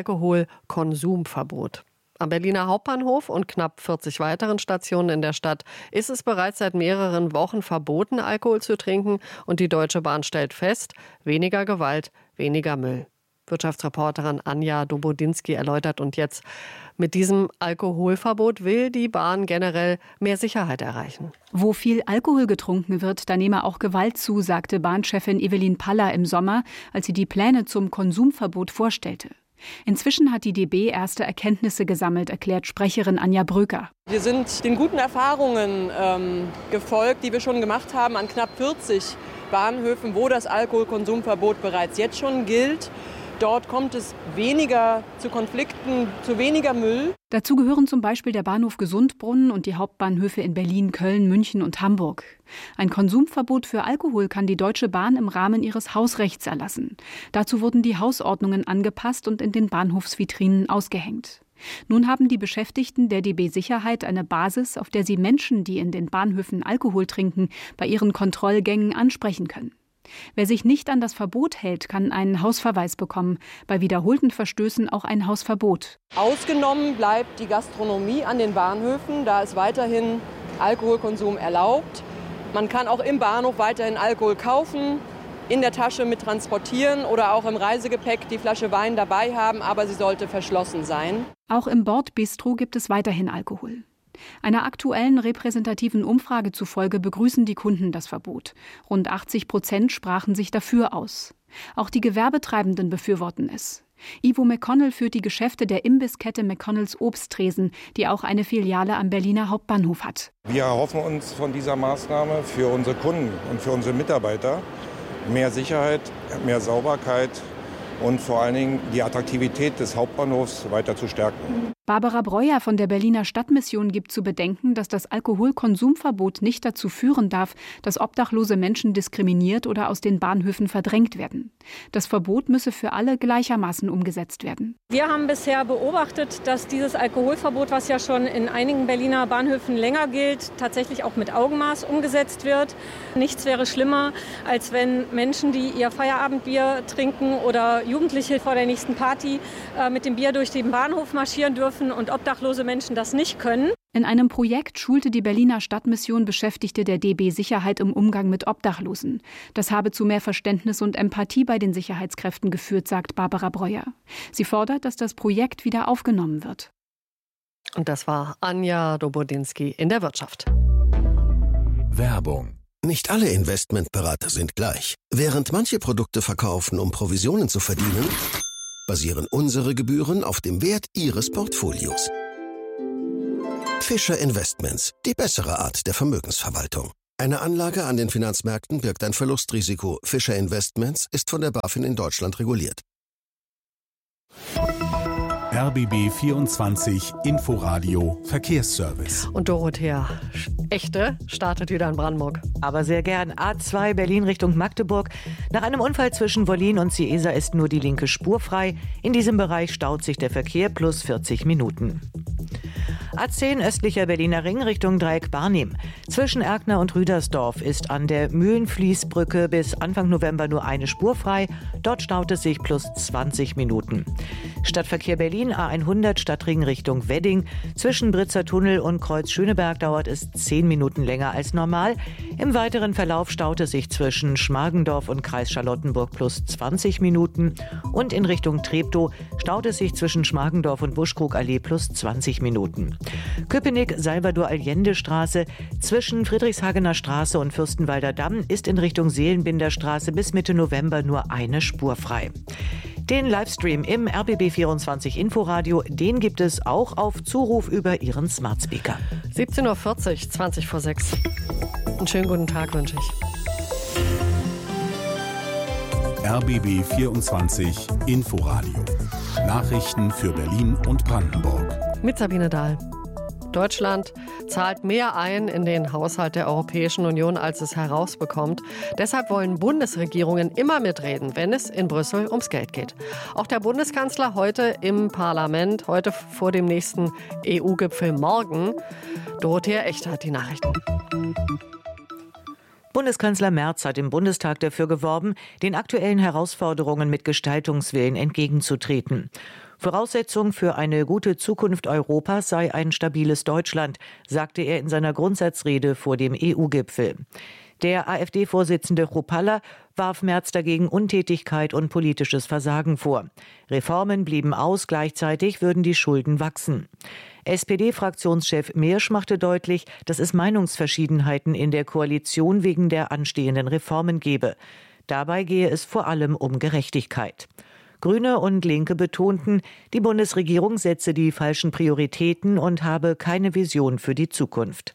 Alkoholkonsumverbot. Am Berliner Hauptbahnhof und knapp 40 weiteren Stationen in der Stadt ist es bereits seit mehreren Wochen verboten, Alkohol zu trinken. Und die Deutsche Bahn stellt fest, weniger Gewalt, weniger Müll. Wirtschaftsreporterin Anja Dobodinski erläutert und jetzt, mit diesem Alkoholverbot will die Bahn generell mehr Sicherheit erreichen. Wo viel Alkohol getrunken wird, da nehme auch Gewalt zu, sagte Bahnchefin Evelyn Paller im Sommer, als sie die Pläne zum Konsumverbot vorstellte. Inzwischen hat die DB erste Erkenntnisse gesammelt, erklärt Sprecherin Anja Bröker. Wir sind den guten Erfahrungen gefolgt, die wir schon gemacht haben an knapp 40 Bahnhöfen, wo das Alkoholkonsumverbot bereits jetzt schon gilt. Dort kommt es weniger zu Konflikten, zu weniger Müll. Dazu gehören zum Beispiel der Bahnhof Gesundbrunnen und die Hauptbahnhöfe in Berlin, Köln, München und Hamburg. Ein Konsumverbot für Alkohol kann die Deutsche Bahn im Rahmen ihres Hausrechts erlassen. Dazu wurden die Hausordnungen angepasst und in den Bahnhofsvitrinen ausgehängt. Nun haben die Beschäftigten der DB Sicherheit eine Basis, auf der sie Menschen, die in den Bahnhöfen Alkohol trinken, bei ihren Kontrollgängen ansprechen können. Wer sich nicht an das Verbot hält, kann einen Hausverweis bekommen, bei wiederholten Verstößen auch ein Hausverbot. Ausgenommen bleibt die Gastronomie an den Bahnhöfen, da ist weiterhin Alkoholkonsum erlaubt. Man kann auch im Bahnhof weiterhin Alkohol kaufen, in der Tasche mit transportieren oder auch im Reisegepäck die Flasche Wein dabei haben, aber sie sollte verschlossen sein. Auch im Bordbistro gibt es weiterhin Alkohol. Einer aktuellen repräsentativen Umfrage zufolge begrüßen die Kunden das Verbot. Rund 80% sprachen sich dafür aus. Auch die Gewerbetreibenden befürworten es. Ivo McConnell führt die Geschäfte der Imbisskette McConnells Obsttresen, die auch eine Filiale am Berliner Hauptbahnhof hat. Wir erhoffen uns von dieser Maßnahme für unsere Kunden und für unsere Mitarbeiter mehr Sicherheit, mehr Sauberkeit und vor allen Dingen die Attraktivität des Hauptbahnhofs weiter zu stärken. Barbara Breuer von der Berliner Stadtmission gibt zu bedenken, dass das Alkoholkonsumverbot nicht dazu führen darf, dass obdachlose Menschen diskriminiert oder aus den Bahnhöfen verdrängt werden. Das Verbot müsse für alle gleichermaßen umgesetzt werden. Wir haben bisher beobachtet, dass dieses Alkoholverbot, was ja schon in einigen Berliner Bahnhöfen länger gilt, tatsächlich auch mit Augenmaß umgesetzt wird. Nichts wäre schlimmer, als wenn Menschen, die ihr Feierabendbier trinken oder Jugendliche vor der nächsten Party mit dem Bier durch den Bahnhof marschieren dürfen und obdachlose Menschen das nicht können. In einem Projekt schulte die Berliner Stadtmission Beschäftigte der DB Sicherheit im Umgang mit Obdachlosen. Das habe zu mehr Verständnis und Empathie bei den Sicherheitskräften geführt, sagt Barbara Breuer. Sie fordert, dass das Projekt wieder aufgenommen wird. Und das war Anja Dobodinski in der Wirtschaft. Werbung. Nicht alle Investmentberater sind gleich. Während manche Produkte verkaufen, um Provisionen zu verdienen, basieren unsere Gebühren auf dem Wert Ihres Portfolios. Fischer Investments, die bessere Art der Vermögensverwaltung. Eine Anlage an den Finanzmärkten birgt ein Verlustrisiko. Fischer Investments ist von der BaFin in Deutschland reguliert. RBB 24 Inforadio Verkehrsservice. Und Dorothea Echte startet wieder in Brandenburg. Aber sehr gern. A2 Berlin Richtung Magdeburg. Nach einem Unfall zwischen Wollin und Ciesa ist nur die linke Spur frei. In diesem Bereich staut sich der Verkehr plus 40 Minuten. A10 östlicher Berliner Ring Richtung Dreieck Barnim. Zwischen Erkner und Rüdersdorf ist an der Mühlenfließbrücke bis Anfang November nur eine Spur frei. Dort staut es sich plus 20 Minuten. Stadtverkehr Berlin A100 Stadtring Richtung Wedding. Zwischen Britzer Tunnel und Kreuz Schöneberg dauert es 10 Minuten länger als normal. Im weiteren Verlauf staut es sich zwischen Schmargendorf und Kreis Charlottenburg plus 20 Minuten. Und in Richtung Treptow staut es sich zwischen Schmargendorf und Buschkrugallee plus 20 Minuten. Köpenick-Salvador-Allende-Straße zwischen Friedrichshagener Straße und Fürstenwalder Damm ist in Richtung Seelenbinderstraße bis Mitte November nur eine Spur frei. Den Livestream im RBB24 Inforadio, den gibt es auch auf Zuruf über Ihren Smart Speaker. 17:40 Uhr, 20 vor 6. Einen schönen guten Tag wünsche ich. RBB24 Inforadio. Nachrichten für Berlin und Brandenburg. Mit Sabine Dahl. Deutschland zahlt mehr ein in den Haushalt der Europäischen Union, als es herausbekommt. Deshalb wollen Bundesregierungen immer mitreden, wenn es in Brüssel ums Geld geht. Auch der Bundeskanzler heute im Parlament, heute vor dem nächsten EU-Gipfel morgen. Dorothea Echte hat die Nachrichten. Bundeskanzler Merz hat im Bundestag dafür geworben, den aktuellen Herausforderungen mit Gestaltungswillen entgegenzutreten. Voraussetzung für eine gute Zukunft Europas sei ein stabiles Deutschland, sagte er in seiner Grundsatzrede vor dem EU-Gipfel. Der AfD-Vorsitzende Chrupalla warf Merz dagegen Untätigkeit und politisches Versagen vor. Reformen blieben aus, gleichzeitig würden die Schulden wachsen. SPD-Fraktionschef Miersch machte deutlich, dass es Meinungsverschiedenheiten in der Koalition wegen der anstehenden Reformen gebe. Dabei gehe es vor allem um Gerechtigkeit. Grüne und Linke betonten, die Bundesregierung setze die falschen Prioritäten und habe keine Vision für die Zukunft.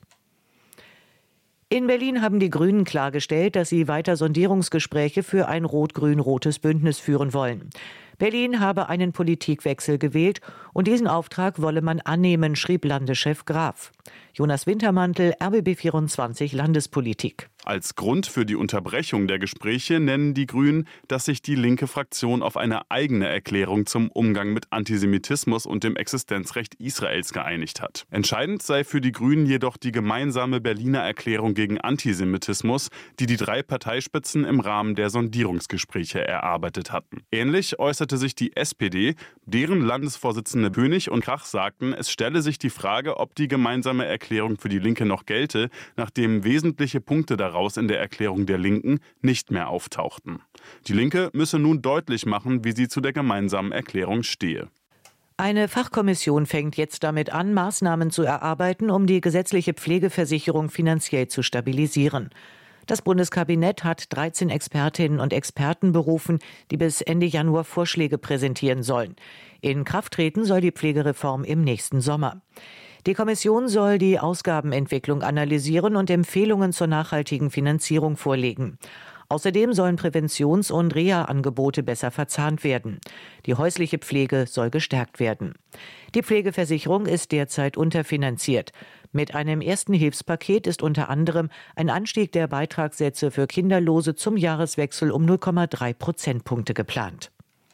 In Berlin haben die Grünen klargestellt, dass sie weiter Sondierungsgespräche für ein rot-grün-rotes Bündnis führen wollen. Berlin habe einen Politikwechsel gewählt und diesen Auftrag wolle man annehmen, schrieb Landeschef Graf. Jonas Wintermantel, RBB24 Landespolitik. Als Grund für die Unterbrechung der Gespräche nennen die Grünen, dass sich die linke Fraktion auf eine eigene Erklärung zum Umgang mit Antisemitismus und dem Existenzrecht Israels geeinigt hat. Entscheidend sei für die Grünen jedoch die gemeinsame Berliner Erklärung gegen Antisemitismus, die die 3 Parteispitzen im Rahmen der Sondierungsgespräche erarbeitet hatten. Ähnlich äußerte sich die SPD, deren Landesvorsitzende Bönig und Krach sagten, es stelle sich die Frage, ob die gemeinsame Erklärung für die Linke noch gelte, nachdem wesentliche Punkte daraus in der Erklärung der Linken nicht mehr auftauchten. Die Linke müsse nun deutlich machen, wie sie zu der gemeinsamen Erklärung stehe. Eine Fachkommission fängt jetzt damit an, Maßnahmen zu erarbeiten, um die gesetzliche Pflegeversicherung finanziell zu stabilisieren. Das Bundeskabinett hat 13 Expertinnen und Experten berufen, die bis Ende Januar Vorschläge präsentieren sollen. In Kraft treten soll die Pflegereform im nächsten Sommer. Die Kommission soll die Ausgabenentwicklung analysieren und Empfehlungen zur nachhaltigen Finanzierung vorlegen. Außerdem sollen Präventions- und Reha-Angebote besser verzahnt werden. Die häusliche Pflege soll gestärkt werden. Die Pflegeversicherung ist derzeit unterfinanziert. Mit einem ersten Hilfspaket ist unter anderem ein Anstieg der Beitragssätze für Kinderlose zum Jahreswechsel um 0,3 Prozentpunkte geplant.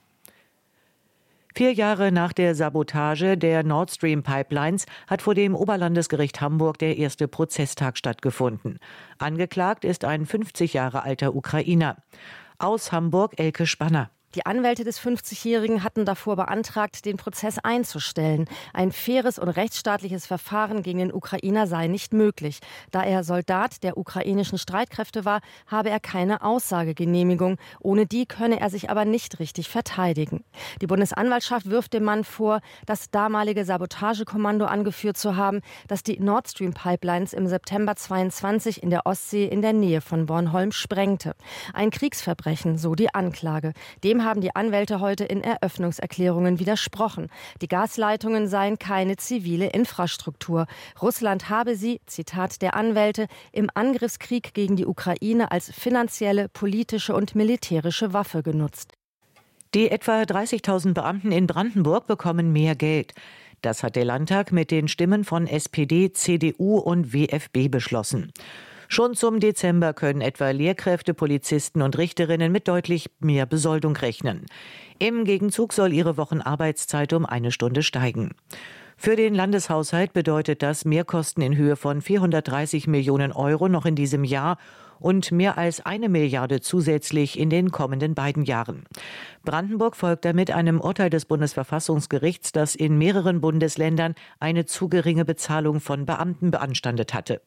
4 Jahre nach der Sabotage der Nord Stream Pipelines hat vor dem Oberlandesgericht Hamburg der erste Prozesstag stattgefunden. Angeklagt ist ein 50 Jahre alter Ukrainer. Aus Hamburg Elke Spanner. Die Anwälte des 50-Jährigen hatten davor beantragt, den Prozess einzustellen. Ein faires und rechtsstaatliches Verfahren gegen den Ukrainer sei nicht möglich. Da er Soldat der ukrainischen Streitkräfte war, habe er keine Aussagegenehmigung. Ohne die könne er sich aber nicht richtig verteidigen. Die Bundesanwaltschaft wirft dem Mann vor, das damalige Sabotagekommando angeführt zu haben, das die Nord Stream Pipelines im September 22 in der Ostsee in der Nähe von Bornholm sprengte. Ein Kriegsverbrechen, so die Anklage. Dem haben die Anwälte heute in Eröffnungserklärungen widersprochen. Die Gasleitungen seien keine zivile Infrastruktur. Russland habe sie, Zitat der Anwälte, im Angriffskrieg gegen die Ukraine als finanzielle, politische und militärische Waffe genutzt. Die etwa 30.000 Beamten in Brandenburg bekommen mehr Geld. Das hat der Landtag mit den Stimmen von SPD, CDU und WFB beschlossen. Schon zum Dezember können etwa Lehrkräfte, Polizisten und Richterinnen mit deutlich mehr Besoldung rechnen. Im Gegenzug soll ihre Wochenarbeitszeit um 1 Stunde steigen. Für den Landeshaushalt bedeutet das Mehrkosten in Höhe von 430 Millionen Euro noch in diesem Jahr und mehr als 1 Milliarde zusätzlich in den kommenden beiden Jahren. Brandenburg folgt damit einem Urteil des Bundesverfassungsgerichts, das in mehreren Bundesländern eine zu geringe Bezahlung von Beamten beanstandet hatte.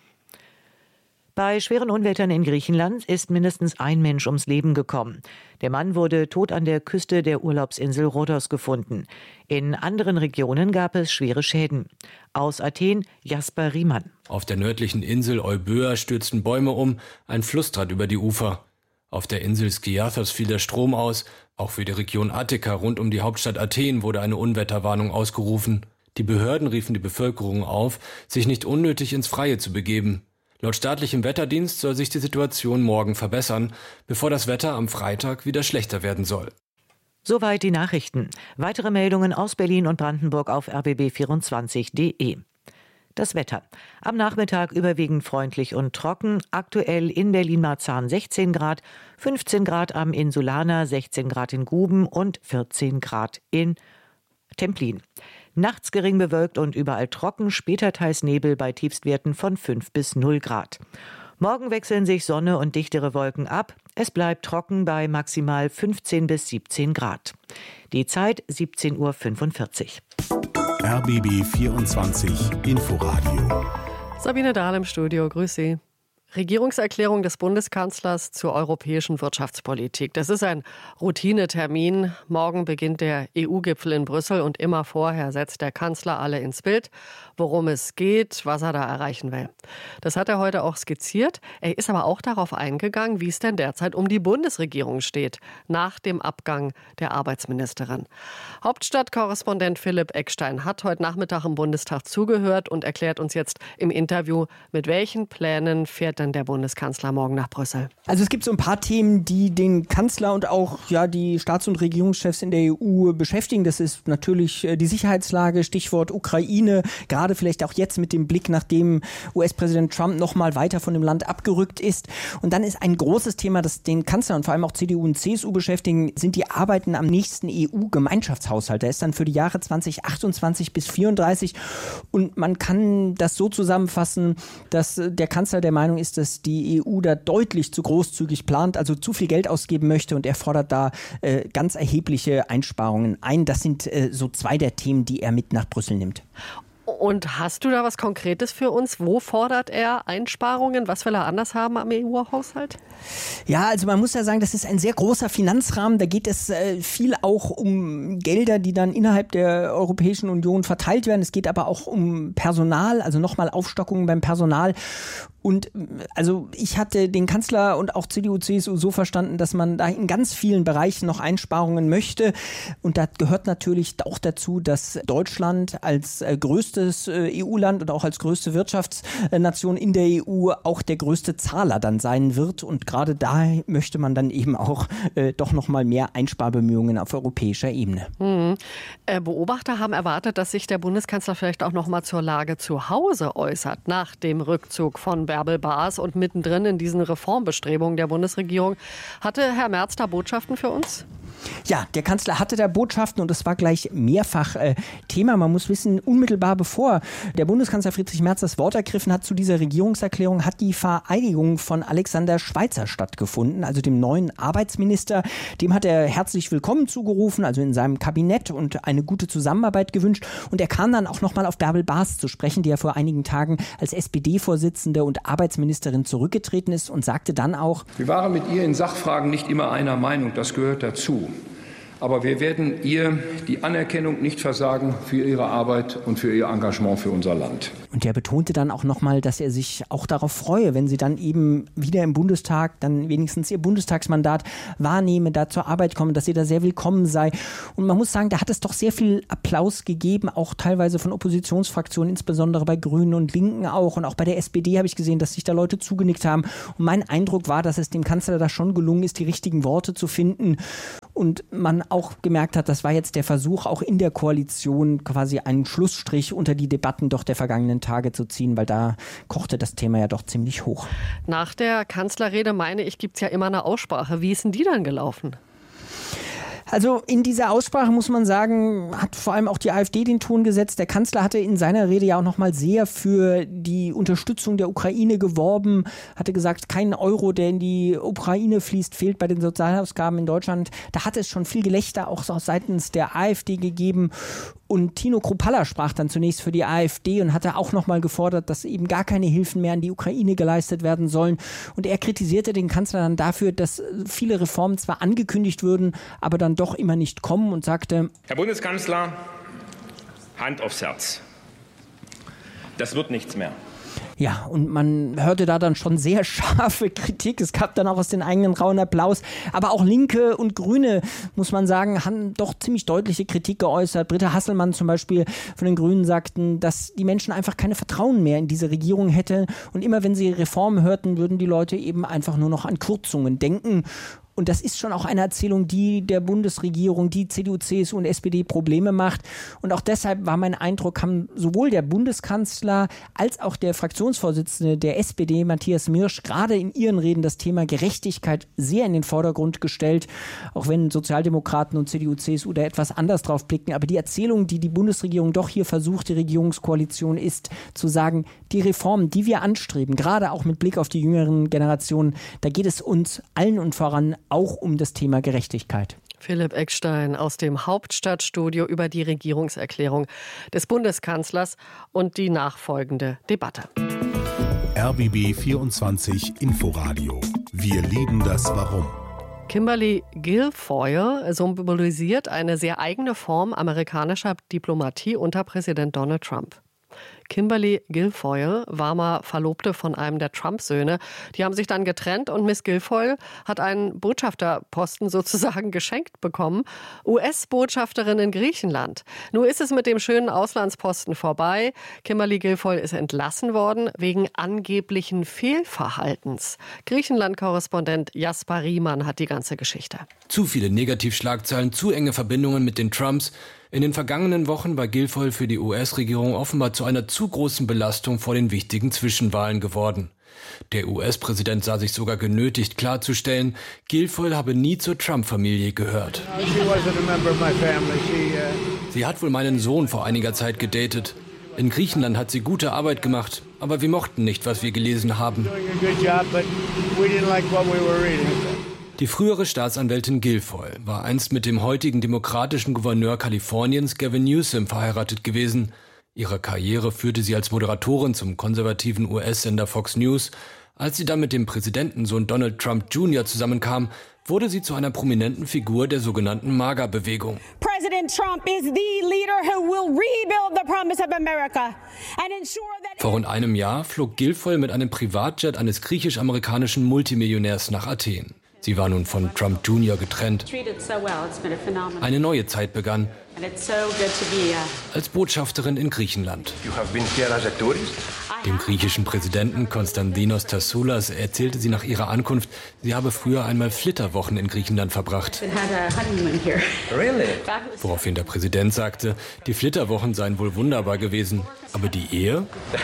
Bei schweren Unwettern in Griechenland ist mindestens ein Mensch ums Leben gekommen. Der Mann wurde tot an der Küste der Urlaubsinsel Rhodos gefunden. In anderen Regionen gab es schwere Schäden. Aus Athen Jasper Riemann. Auf der nördlichen Insel Euböa stürzten Bäume um, ein Fluss trat über die Ufer. Auf der Insel Skiathos fiel der Strom aus. Auch für die Region Attika rund um die Hauptstadt Athen wurde eine Unwetterwarnung ausgerufen. Die Behörden riefen die Bevölkerung auf, sich nicht unnötig ins Freie zu begeben. Laut staatlichem Wetterdienst soll sich die Situation morgen verbessern, bevor das Wetter am Freitag wieder schlechter werden soll. Soweit die Nachrichten. Weitere Meldungen aus Berlin und Brandenburg auf rbb24.de. Das Wetter. Am Nachmittag überwiegend freundlich und trocken. Aktuell in Berlin-Marzahn 16 Grad, 15 Grad am Insulaner, 16 Grad in Guben und 14 Grad in Templin. Nachts gering bewölkt und überall trocken, später teils Nebel bei Tiefstwerten von 5 bis 0 Grad. Morgen wechseln sich Sonne und dichtere Wolken ab. Es bleibt trocken bei maximal 15 bis 17 Grad. Die Zeit 17:45 Uhr. RBB 24 Inforadio. Sabine Dahl im Studio, grüß Sie. Regierungserklärung des Bundeskanzlers zur europäischen Wirtschaftspolitik. Das ist ein Routinetermin. Morgen beginnt der EU-Gipfel in Brüssel und immer vorher setzt der Kanzler alle ins Bild, worum es geht, was er da erreichen will. Das hat er heute auch skizziert. Er ist aber auch darauf eingegangen, wie es denn derzeit um die Bundesregierung steht, nach dem Abgang der Arbeitsministerin. Hauptstadtkorrespondent Philipp Eckstein hat heute Nachmittag im Bundestag zugehört und erklärt uns jetzt im Interview, mit welchen Plänen fährt denn der Bundeskanzler morgen nach Brüssel? Also es gibt so ein paar Themen, die den Kanzler und auch die Staats- und Regierungschefs in der EU beschäftigen. Das ist natürlich die Sicherheitslage, Stichwort Ukraine, gerade vielleicht auch jetzt mit dem Blick, nachdem US-Präsident Trump noch mal weiter von dem Land abgerückt ist. Und dann ist ein großes Thema, das den Kanzler und vor allem auch CDU und CSU beschäftigen, sind die Arbeiten am nächsten EU-Gemeinschaftshaushalt. Der ist dann für die Jahre 2028 bis 2034 und man kann das so zusammenfassen, dass der Kanzler der Meinung ist, dass die EU da deutlich zu großzügig plant, also zu viel Geld ausgeben möchte und er fordert da ganz erhebliche Einsparungen ein. Das sind so zwei der Themen, die er mit nach Brüssel nimmt. Und hast du da was Konkretes für uns? Wo fordert er Einsparungen? Was will er anders haben am EU-Haushalt? Ja, also man muss ja sagen, das ist ein sehr großer Finanzrahmen. Da geht es viel auch um Gelder, die dann innerhalb der Europäischen Union verteilt werden. Es geht aber auch um Personal, also nochmal Aufstockungen beim Personal. Und also ich hatte den Kanzler und auch CDU, CSU so verstanden, dass man da in ganz vielen Bereichen noch Einsparungen möchte. Und da gehört natürlich auch dazu, dass Deutschland als größtes größtes EU-Land und auch als größte Wirtschaftsnation in der EU auch der größte Zahler dann sein wird. Und gerade da möchte man dann eben auch doch noch mal mehr Einsparbemühungen auf europäischer Ebene. Beobachter haben erwartet, dass sich der Bundeskanzler vielleicht auch noch mal zur Lage zu Hause äußert, nach dem Rückzug von Bärbel Baas und mittendrin in diesen Reformbestrebungen der Bundesregierung. Hatte Herr Merz da Botschaften für uns? Ja, der Kanzler hatte da Botschaften und es war gleich mehrfach Thema. Man muss wissen, unmittelbar bevor der Bundeskanzler Friedrich Merz das Wort ergriffen hat zu dieser Regierungserklärung, hat die Vereidigung von Alexander Schweitzer stattgefunden, also dem neuen Arbeitsminister. Dem hat er herzlich willkommen zugerufen, also in seinem Kabinett, und eine gute Zusammenarbeit gewünscht. Und er kam dann auch nochmal auf Bärbel Baas zu sprechen, die ja vor einigen Tagen als SPD-Vorsitzende und Arbeitsministerin zurückgetreten ist, und sagte dann auch: Wir waren mit ihr in Sachfragen nicht immer einer Meinung, das gehört dazu. Aber wir werden ihr die Anerkennung nicht versagen für ihre Arbeit und für ihr Engagement für unser Land. Und er betonte dann auch nochmal, dass er sich auch darauf freue, wenn sie dann eben wieder im Bundestag dann wenigstens ihr Bundestagsmandat wahrnehme, da zur Arbeit kommen, dass sie da sehr willkommen sei. Und man muss sagen, da hat es doch sehr viel Applaus gegeben, auch teilweise von Oppositionsfraktionen, insbesondere bei Grünen und Linken auch. Und auch bei der SPD habe ich gesehen, dass sich da Leute zugenickt haben. Und mein Eindruck war, dass es dem Kanzler da schon gelungen ist, die richtigen Worte zu finden. Und man auch gemerkt hat, das war jetzt der Versuch, auch in der Koalition quasi einen Schlussstrich unter die Debatten doch der vergangenen Tage zu ziehen, weil da kochte das Thema ja doch ziemlich hoch. Nach der Kanzlerrede, meine ich, gibt es ja immer eine Aussprache. Wie ist denn die dann gelaufen? Also in dieser Aussprache, muss man sagen, hat vor allem auch die AfD den Ton gesetzt. Der Kanzler hatte in seiner Rede ja auch noch mal sehr für die Unterstützung der Ukraine geworben, hatte gesagt, kein Euro, der in die Ukraine fließt, fehlt bei den Sozialausgaben in Deutschland. Da hat es schon viel Gelächter auch seitens der AfD gegeben. Und Tino Kruppalla sprach dann zunächst für die AfD und hatte auch nochmal gefordert, dass eben gar keine Hilfen mehr an die Ukraine geleistet werden sollen. Und er kritisierte den Kanzler dann dafür, dass viele Reformen zwar angekündigt würden, aber dann doch immer nicht kommen, und sagte: Herr Bundeskanzler, Hand aufs Herz. Das wird nichts mehr. Ja, und man hörte da dann schon sehr scharfe Kritik. Es gab dann auch aus den eigenen Reihen Applaus. Aber auch Linke und Grüne, muss man sagen, haben doch ziemlich deutliche Kritik geäußert. Britta Hasselmann zum Beispiel von den Grünen sagten, dass die Menschen einfach keine Vertrauen mehr in diese Regierung hätten. Und immer wenn sie Reformen hörten, würden die Leute eben einfach nur noch an Kürzungen denken. Und das ist schon auch eine Erzählung, die der Bundesregierung, die CDU, CSU und SPD Probleme macht. Und auch deshalb war mein Eindruck, haben sowohl der Bundeskanzler als auch der Fraktionsvorsitzende der SPD, Matthias Mirsch, gerade in ihren Reden das Thema Gerechtigkeit sehr in den Vordergrund gestellt. Auch wenn Sozialdemokraten und CDU, CSU da etwas anders drauf blicken. Aber die Erzählung, die die Bundesregierung doch hier versucht, die Regierungskoalition, ist zu sagen, die Reformen, die wir anstreben, gerade auch mit Blick auf die jüngeren Generationen, da geht es uns allen und voran auch um das Thema Gerechtigkeit. Philipp Eckstein aus dem Hauptstadtstudio über die Regierungserklärung des Bundeskanzlers und die nachfolgende Debatte. RBB 24 Inforadio. Wir lieben das Warum. Kimberly Guilfoyle symbolisiert eine sehr eigene Form amerikanischer Diplomatie unter Präsident Donald Trump. Kimberly Guilfoyle war mal Verlobte von einem der Trump-Söhne. Die haben sich dann getrennt und Miss Guilfoyle hat einen Botschafterposten sozusagen geschenkt bekommen. US-Botschafterin in Griechenland. Nun ist es mit dem schönen Auslandsposten vorbei. Kimberly Guilfoyle ist entlassen worden wegen angeblichen Fehlverhaltens. Griechenland-Korrespondent Jasper Riemann hat die ganze Geschichte. Zu viele Negativschlagzeilen, zu enge Verbindungen mit den Trumps. In den vergangenen Wochen war Guilfoyle für die US-Regierung offenbar zu einer zu großen Belastung vor den wichtigen Zwischenwahlen geworden. Der US-Präsident sah sich sogar genötigt klarzustellen, Guilfoyle habe nie zur Trump-Familie gehört. Sie hat wohl meinen Sohn vor einiger Zeit gedatet. In Griechenland hat sie gute Arbeit gemacht, aber wir mochten nicht, was wir gelesen haben. Die frühere Staatsanwältin Guilfoyle war einst mit dem heutigen demokratischen Gouverneur Kaliforniens Gavin Newsom verheiratet gewesen. Ihre Karriere führte sie als Moderatorin zum konservativen US-Sender Fox News. Als sie dann mit dem Präsidentensohn Donald Trump Jr. zusammenkam, wurde sie zu einer prominenten Figur der sogenannten MAGA-Bewegung. President Trump is the leader who will rebuild the promise of America and ensure that... Vor rund einem Jahr flog Guilfoyle mit einem Privatjet eines griechisch-amerikanischen Multimillionärs nach Athen. Sie war nun von Trump Jr. getrennt. Eine neue Zeit begann als Botschafterin in Griechenland. Dem griechischen Präsidenten Konstantinos Tassoulas erzählte sie nach ihrer Ankunft, sie habe früher einmal Flitterwochen in Griechenland verbracht. Woraufhin der Präsident sagte, die Flitterwochen seien wohl wunderbar gewesen. Aber die Ehe?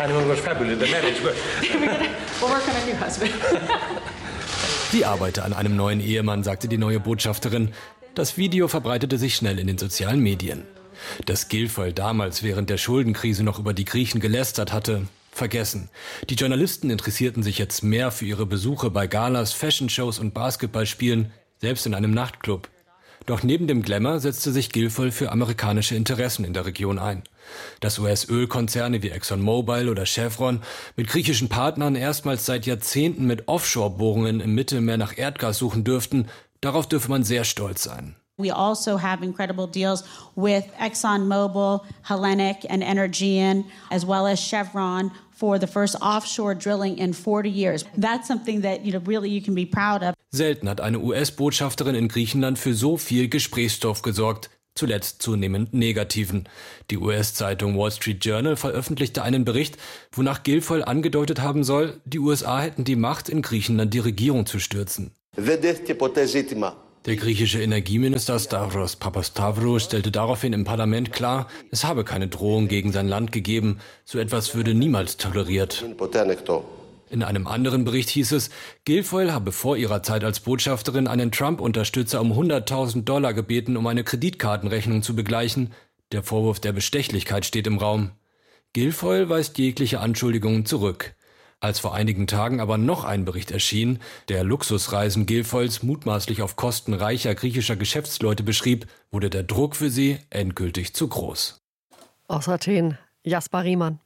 Sie arbeite an einem neuen Ehemann, sagte die neue Botschafterin. Das Video verbreitete sich schnell in den sozialen Medien. Dass Guilfoyle damals während der Schuldenkrise noch über die Griechen gelästert hatte, vergessen. Die Journalisten interessierten sich jetzt mehr für ihre Besuche bei Galas, Fashion-Shows und Basketballspielen, selbst in einem Nachtclub. Doch neben dem Glamour setzte sich Guilfoyle für amerikanische Interessen in der Region ein. Dass US-Ölkonzerne wie ExxonMobil oder Chevron mit griechischen Partnern erstmals seit Jahrzehnten mit Offshore-Bohrungen im Mittelmeer nach Erdgas suchen dürften, darauf dürfe man sehr stolz sein. We also have incredible deals with ExxonMobil, Hellenic and Energean, as well as Chevron for the first offshore drilling in 40 years. That's something that really you can be proud of. Selten hat eine US-Botschafterin in Griechenland für so viel Gesprächsstoff gesorgt, zuletzt zunehmend negativen. Die US-Zeitung Wall Street Journal veröffentlichte einen Bericht, wonach Guilfoyle angedeutet haben soll, die USA hätten die Macht, in Griechenland die Regierung zu stürzen. Der griechische Energieminister Stavros Papastavros stellte daraufhin im Parlament klar, es habe keine Drohung gegen sein Land gegeben, so etwas würde niemals toleriert. In einem anderen Bericht hieß es, Guilfoyle habe vor ihrer Zeit als Botschafterin einen Trump-Unterstützer um $100.000 gebeten, um eine Kreditkartenrechnung zu begleichen. Der Vorwurf der Bestechlichkeit steht im Raum. Guilfoyle weist jegliche Anschuldigungen zurück. Als vor einigen Tagen aber noch ein Bericht erschien, der Luxusreisen Guilfoyles mutmaßlich auf Kosten reicher griechischer Geschäftsleute beschrieb, wurde der Druck für sie endgültig zu groß. Aus Athen, Jasper Riemann.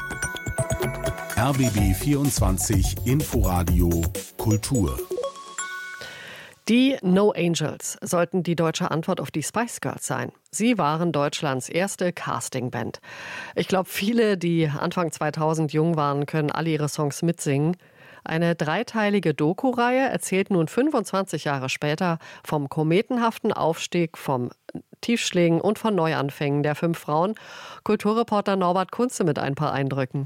RBB 24 Inforadio Kultur. Die No Angels sollten die deutsche Antwort auf die Spice Girls sein. Sie waren Deutschlands erste Castingband. Ich glaube, viele, die Anfang 2000 jung waren, können alle ihre Songs mitsingen. Eine dreiteilige Doku-Reihe erzählt nun 25 Jahre später vom kometenhaften Aufstieg, vom Tiefschlägen und von Neuanfängen der 5 Frauen. Kulturreporter Norbert Kunze mit ein paar Eindrücken.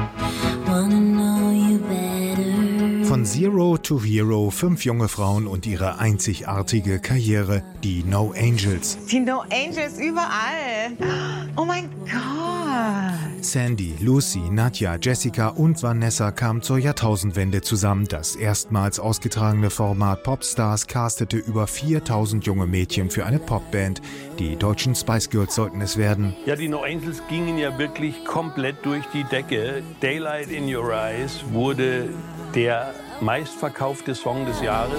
Von Zero to Hero, 5 junge Frauen und ihre einzigartige Karriere, die No Angels. Die No Angels überall. Oh mein Gott. Sandy, Lucy, Nadja, Jessica und Vanessa kamen zur Jahrtausendwende zusammen. Das erstmals ausgetragene Format Popstars castete über 4000 junge Mädchen für eine Popband. Die deutschen Spice Girls sollten es werden. Ja, die No Angels gingen ja wirklich komplett durch die Decke. Daylight in Your Eyes wurde der meistverkaufte Song des Jahres.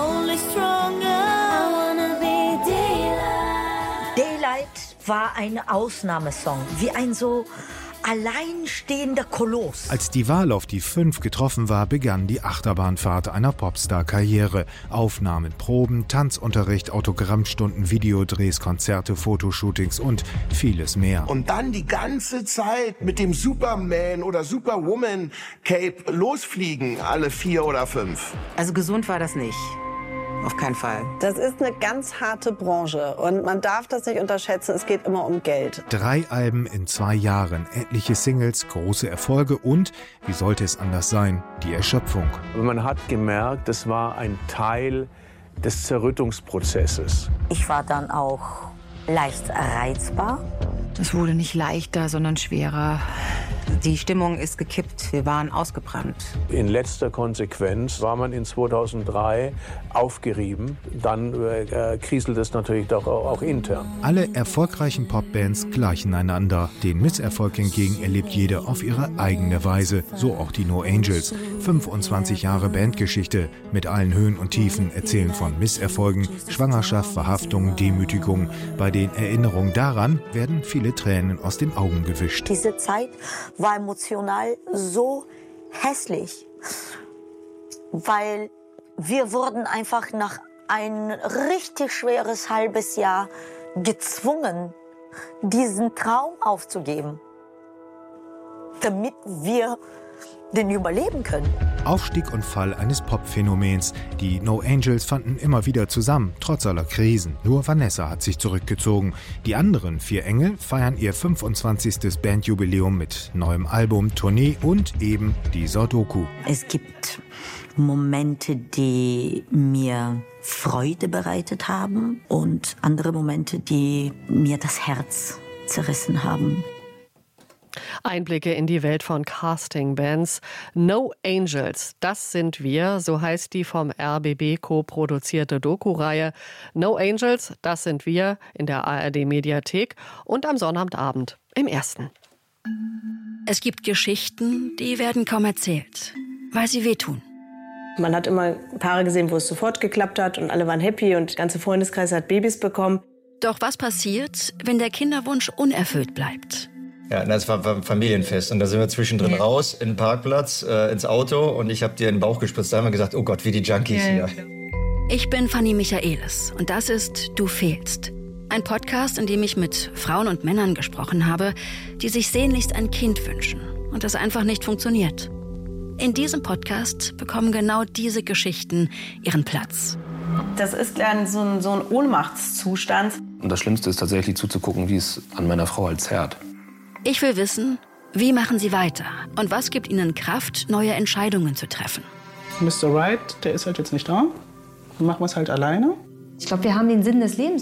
Daylight war ein Ausnahmesong, wie ein so alleinstehender Koloss. Als die Wahl auf die 5 getroffen war, begann die Achterbahnfahrt einer Popstar-Karriere. Aufnahmen, Proben, Tanzunterricht, Autogrammstunden, Videodrehs, Konzerte, Fotoshootings und vieles mehr. Und dann die ganze Zeit mit dem Superman oder Superwoman Cape losfliegen, alle 4 oder 5. Also gesund war das nicht. Auf keinen Fall. Das ist eine ganz harte Branche und man darf das nicht unterschätzen, es geht immer um Geld. 3 Alben in 2 Jahren, etliche Singles, große Erfolge und, wie sollte es anders sein, die Erschöpfung. Man hat gemerkt, es war ein Teil des Zerrüttungsprozesses. Ich war dann auch leicht reizbar. Es wurde nicht leichter, sondern schwerer. Die Stimmung ist gekippt. Wir waren ausgebrannt. In letzter Konsequenz war man in 2003 aufgerieben. Dann kriselt es natürlich auch intern. Alle erfolgreichen Popbands gleichen einander. Den Misserfolg hingegen erlebt jede auf ihre eigene Weise. So auch die No Angels. 25 Jahre Bandgeschichte mit allen Höhen und Tiefen erzählen von Misserfolgen, Schwangerschaft, Verhaftung, Demütigung. Bei den Erinnerungen daran werden viele Tränen aus den Augen gewischt. Diese Zeit war emotional so hässlich, weil wir wurden einfach nach ein richtig schweres halbes Jahr gezwungen, diesen Traum aufzugeben, damit wir denn überleben können. Aufstieg und Fall eines Pop-Phänomens. Die No Angels fanden immer wieder zusammen, trotz aller Krisen. Nur Vanessa hat sich zurückgezogen. Die anderen 4 Engel feiern ihr 25. Bandjubiläum mit neuem Album, Tournee und eben dieser Doku. Es gibt Momente, die mir Freude bereitet haben und andere Momente, die mir das Herz zerrissen haben. Einblicke in die Welt von Casting-Bands. No Angels, das sind wir, so heißt die vom RBB co-produzierte Doku-Reihe. No Angels, das sind wir in der ARD-Mediathek und am Sonnabendabend im Ersten. Es gibt Geschichten, die werden kaum erzählt, weil sie wehtun. Man hat immer Paare gesehen, wo es sofort geklappt hat und alle waren happy und der ganze Freundeskreis hat Babys bekommen. Doch was passiert, wenn der Kinderwunsch unerfüllt bleibt? Ja, das war ein Familienfest und da sind wir zwischendrin raus, in den Parkplatz, ins Auto und ich habe dir in den Bauch gespritzt. Da haben wir gesagt, oh Gott, wie die Junkies hier. Ich bin Fanny Michaelis und das ist Du fehlst. Ein Podcast, in dem ich mit Frauen und Männern gesprochen habe, die sich sehnlichst ein Kind wünschen und das einfach nicht funktioniert. In diesem Podcast bekommen genau diese Geschichten ihren Platz. Das ist dann so ein Ohnmachtszustand. Und das Schlimmste ist tatsächlich zuzugucken, wie es an meiner Frau halt zerrt. Ich will wissen, wie machen sie weiter und was gibt ihnen Kraft, neue Entscheidungen zu treffen. Mr. Right, der ist halt jetzt nicht da. Dann machen wir es halt alleine. Ich glaube, wir haben den Sinn des Lebens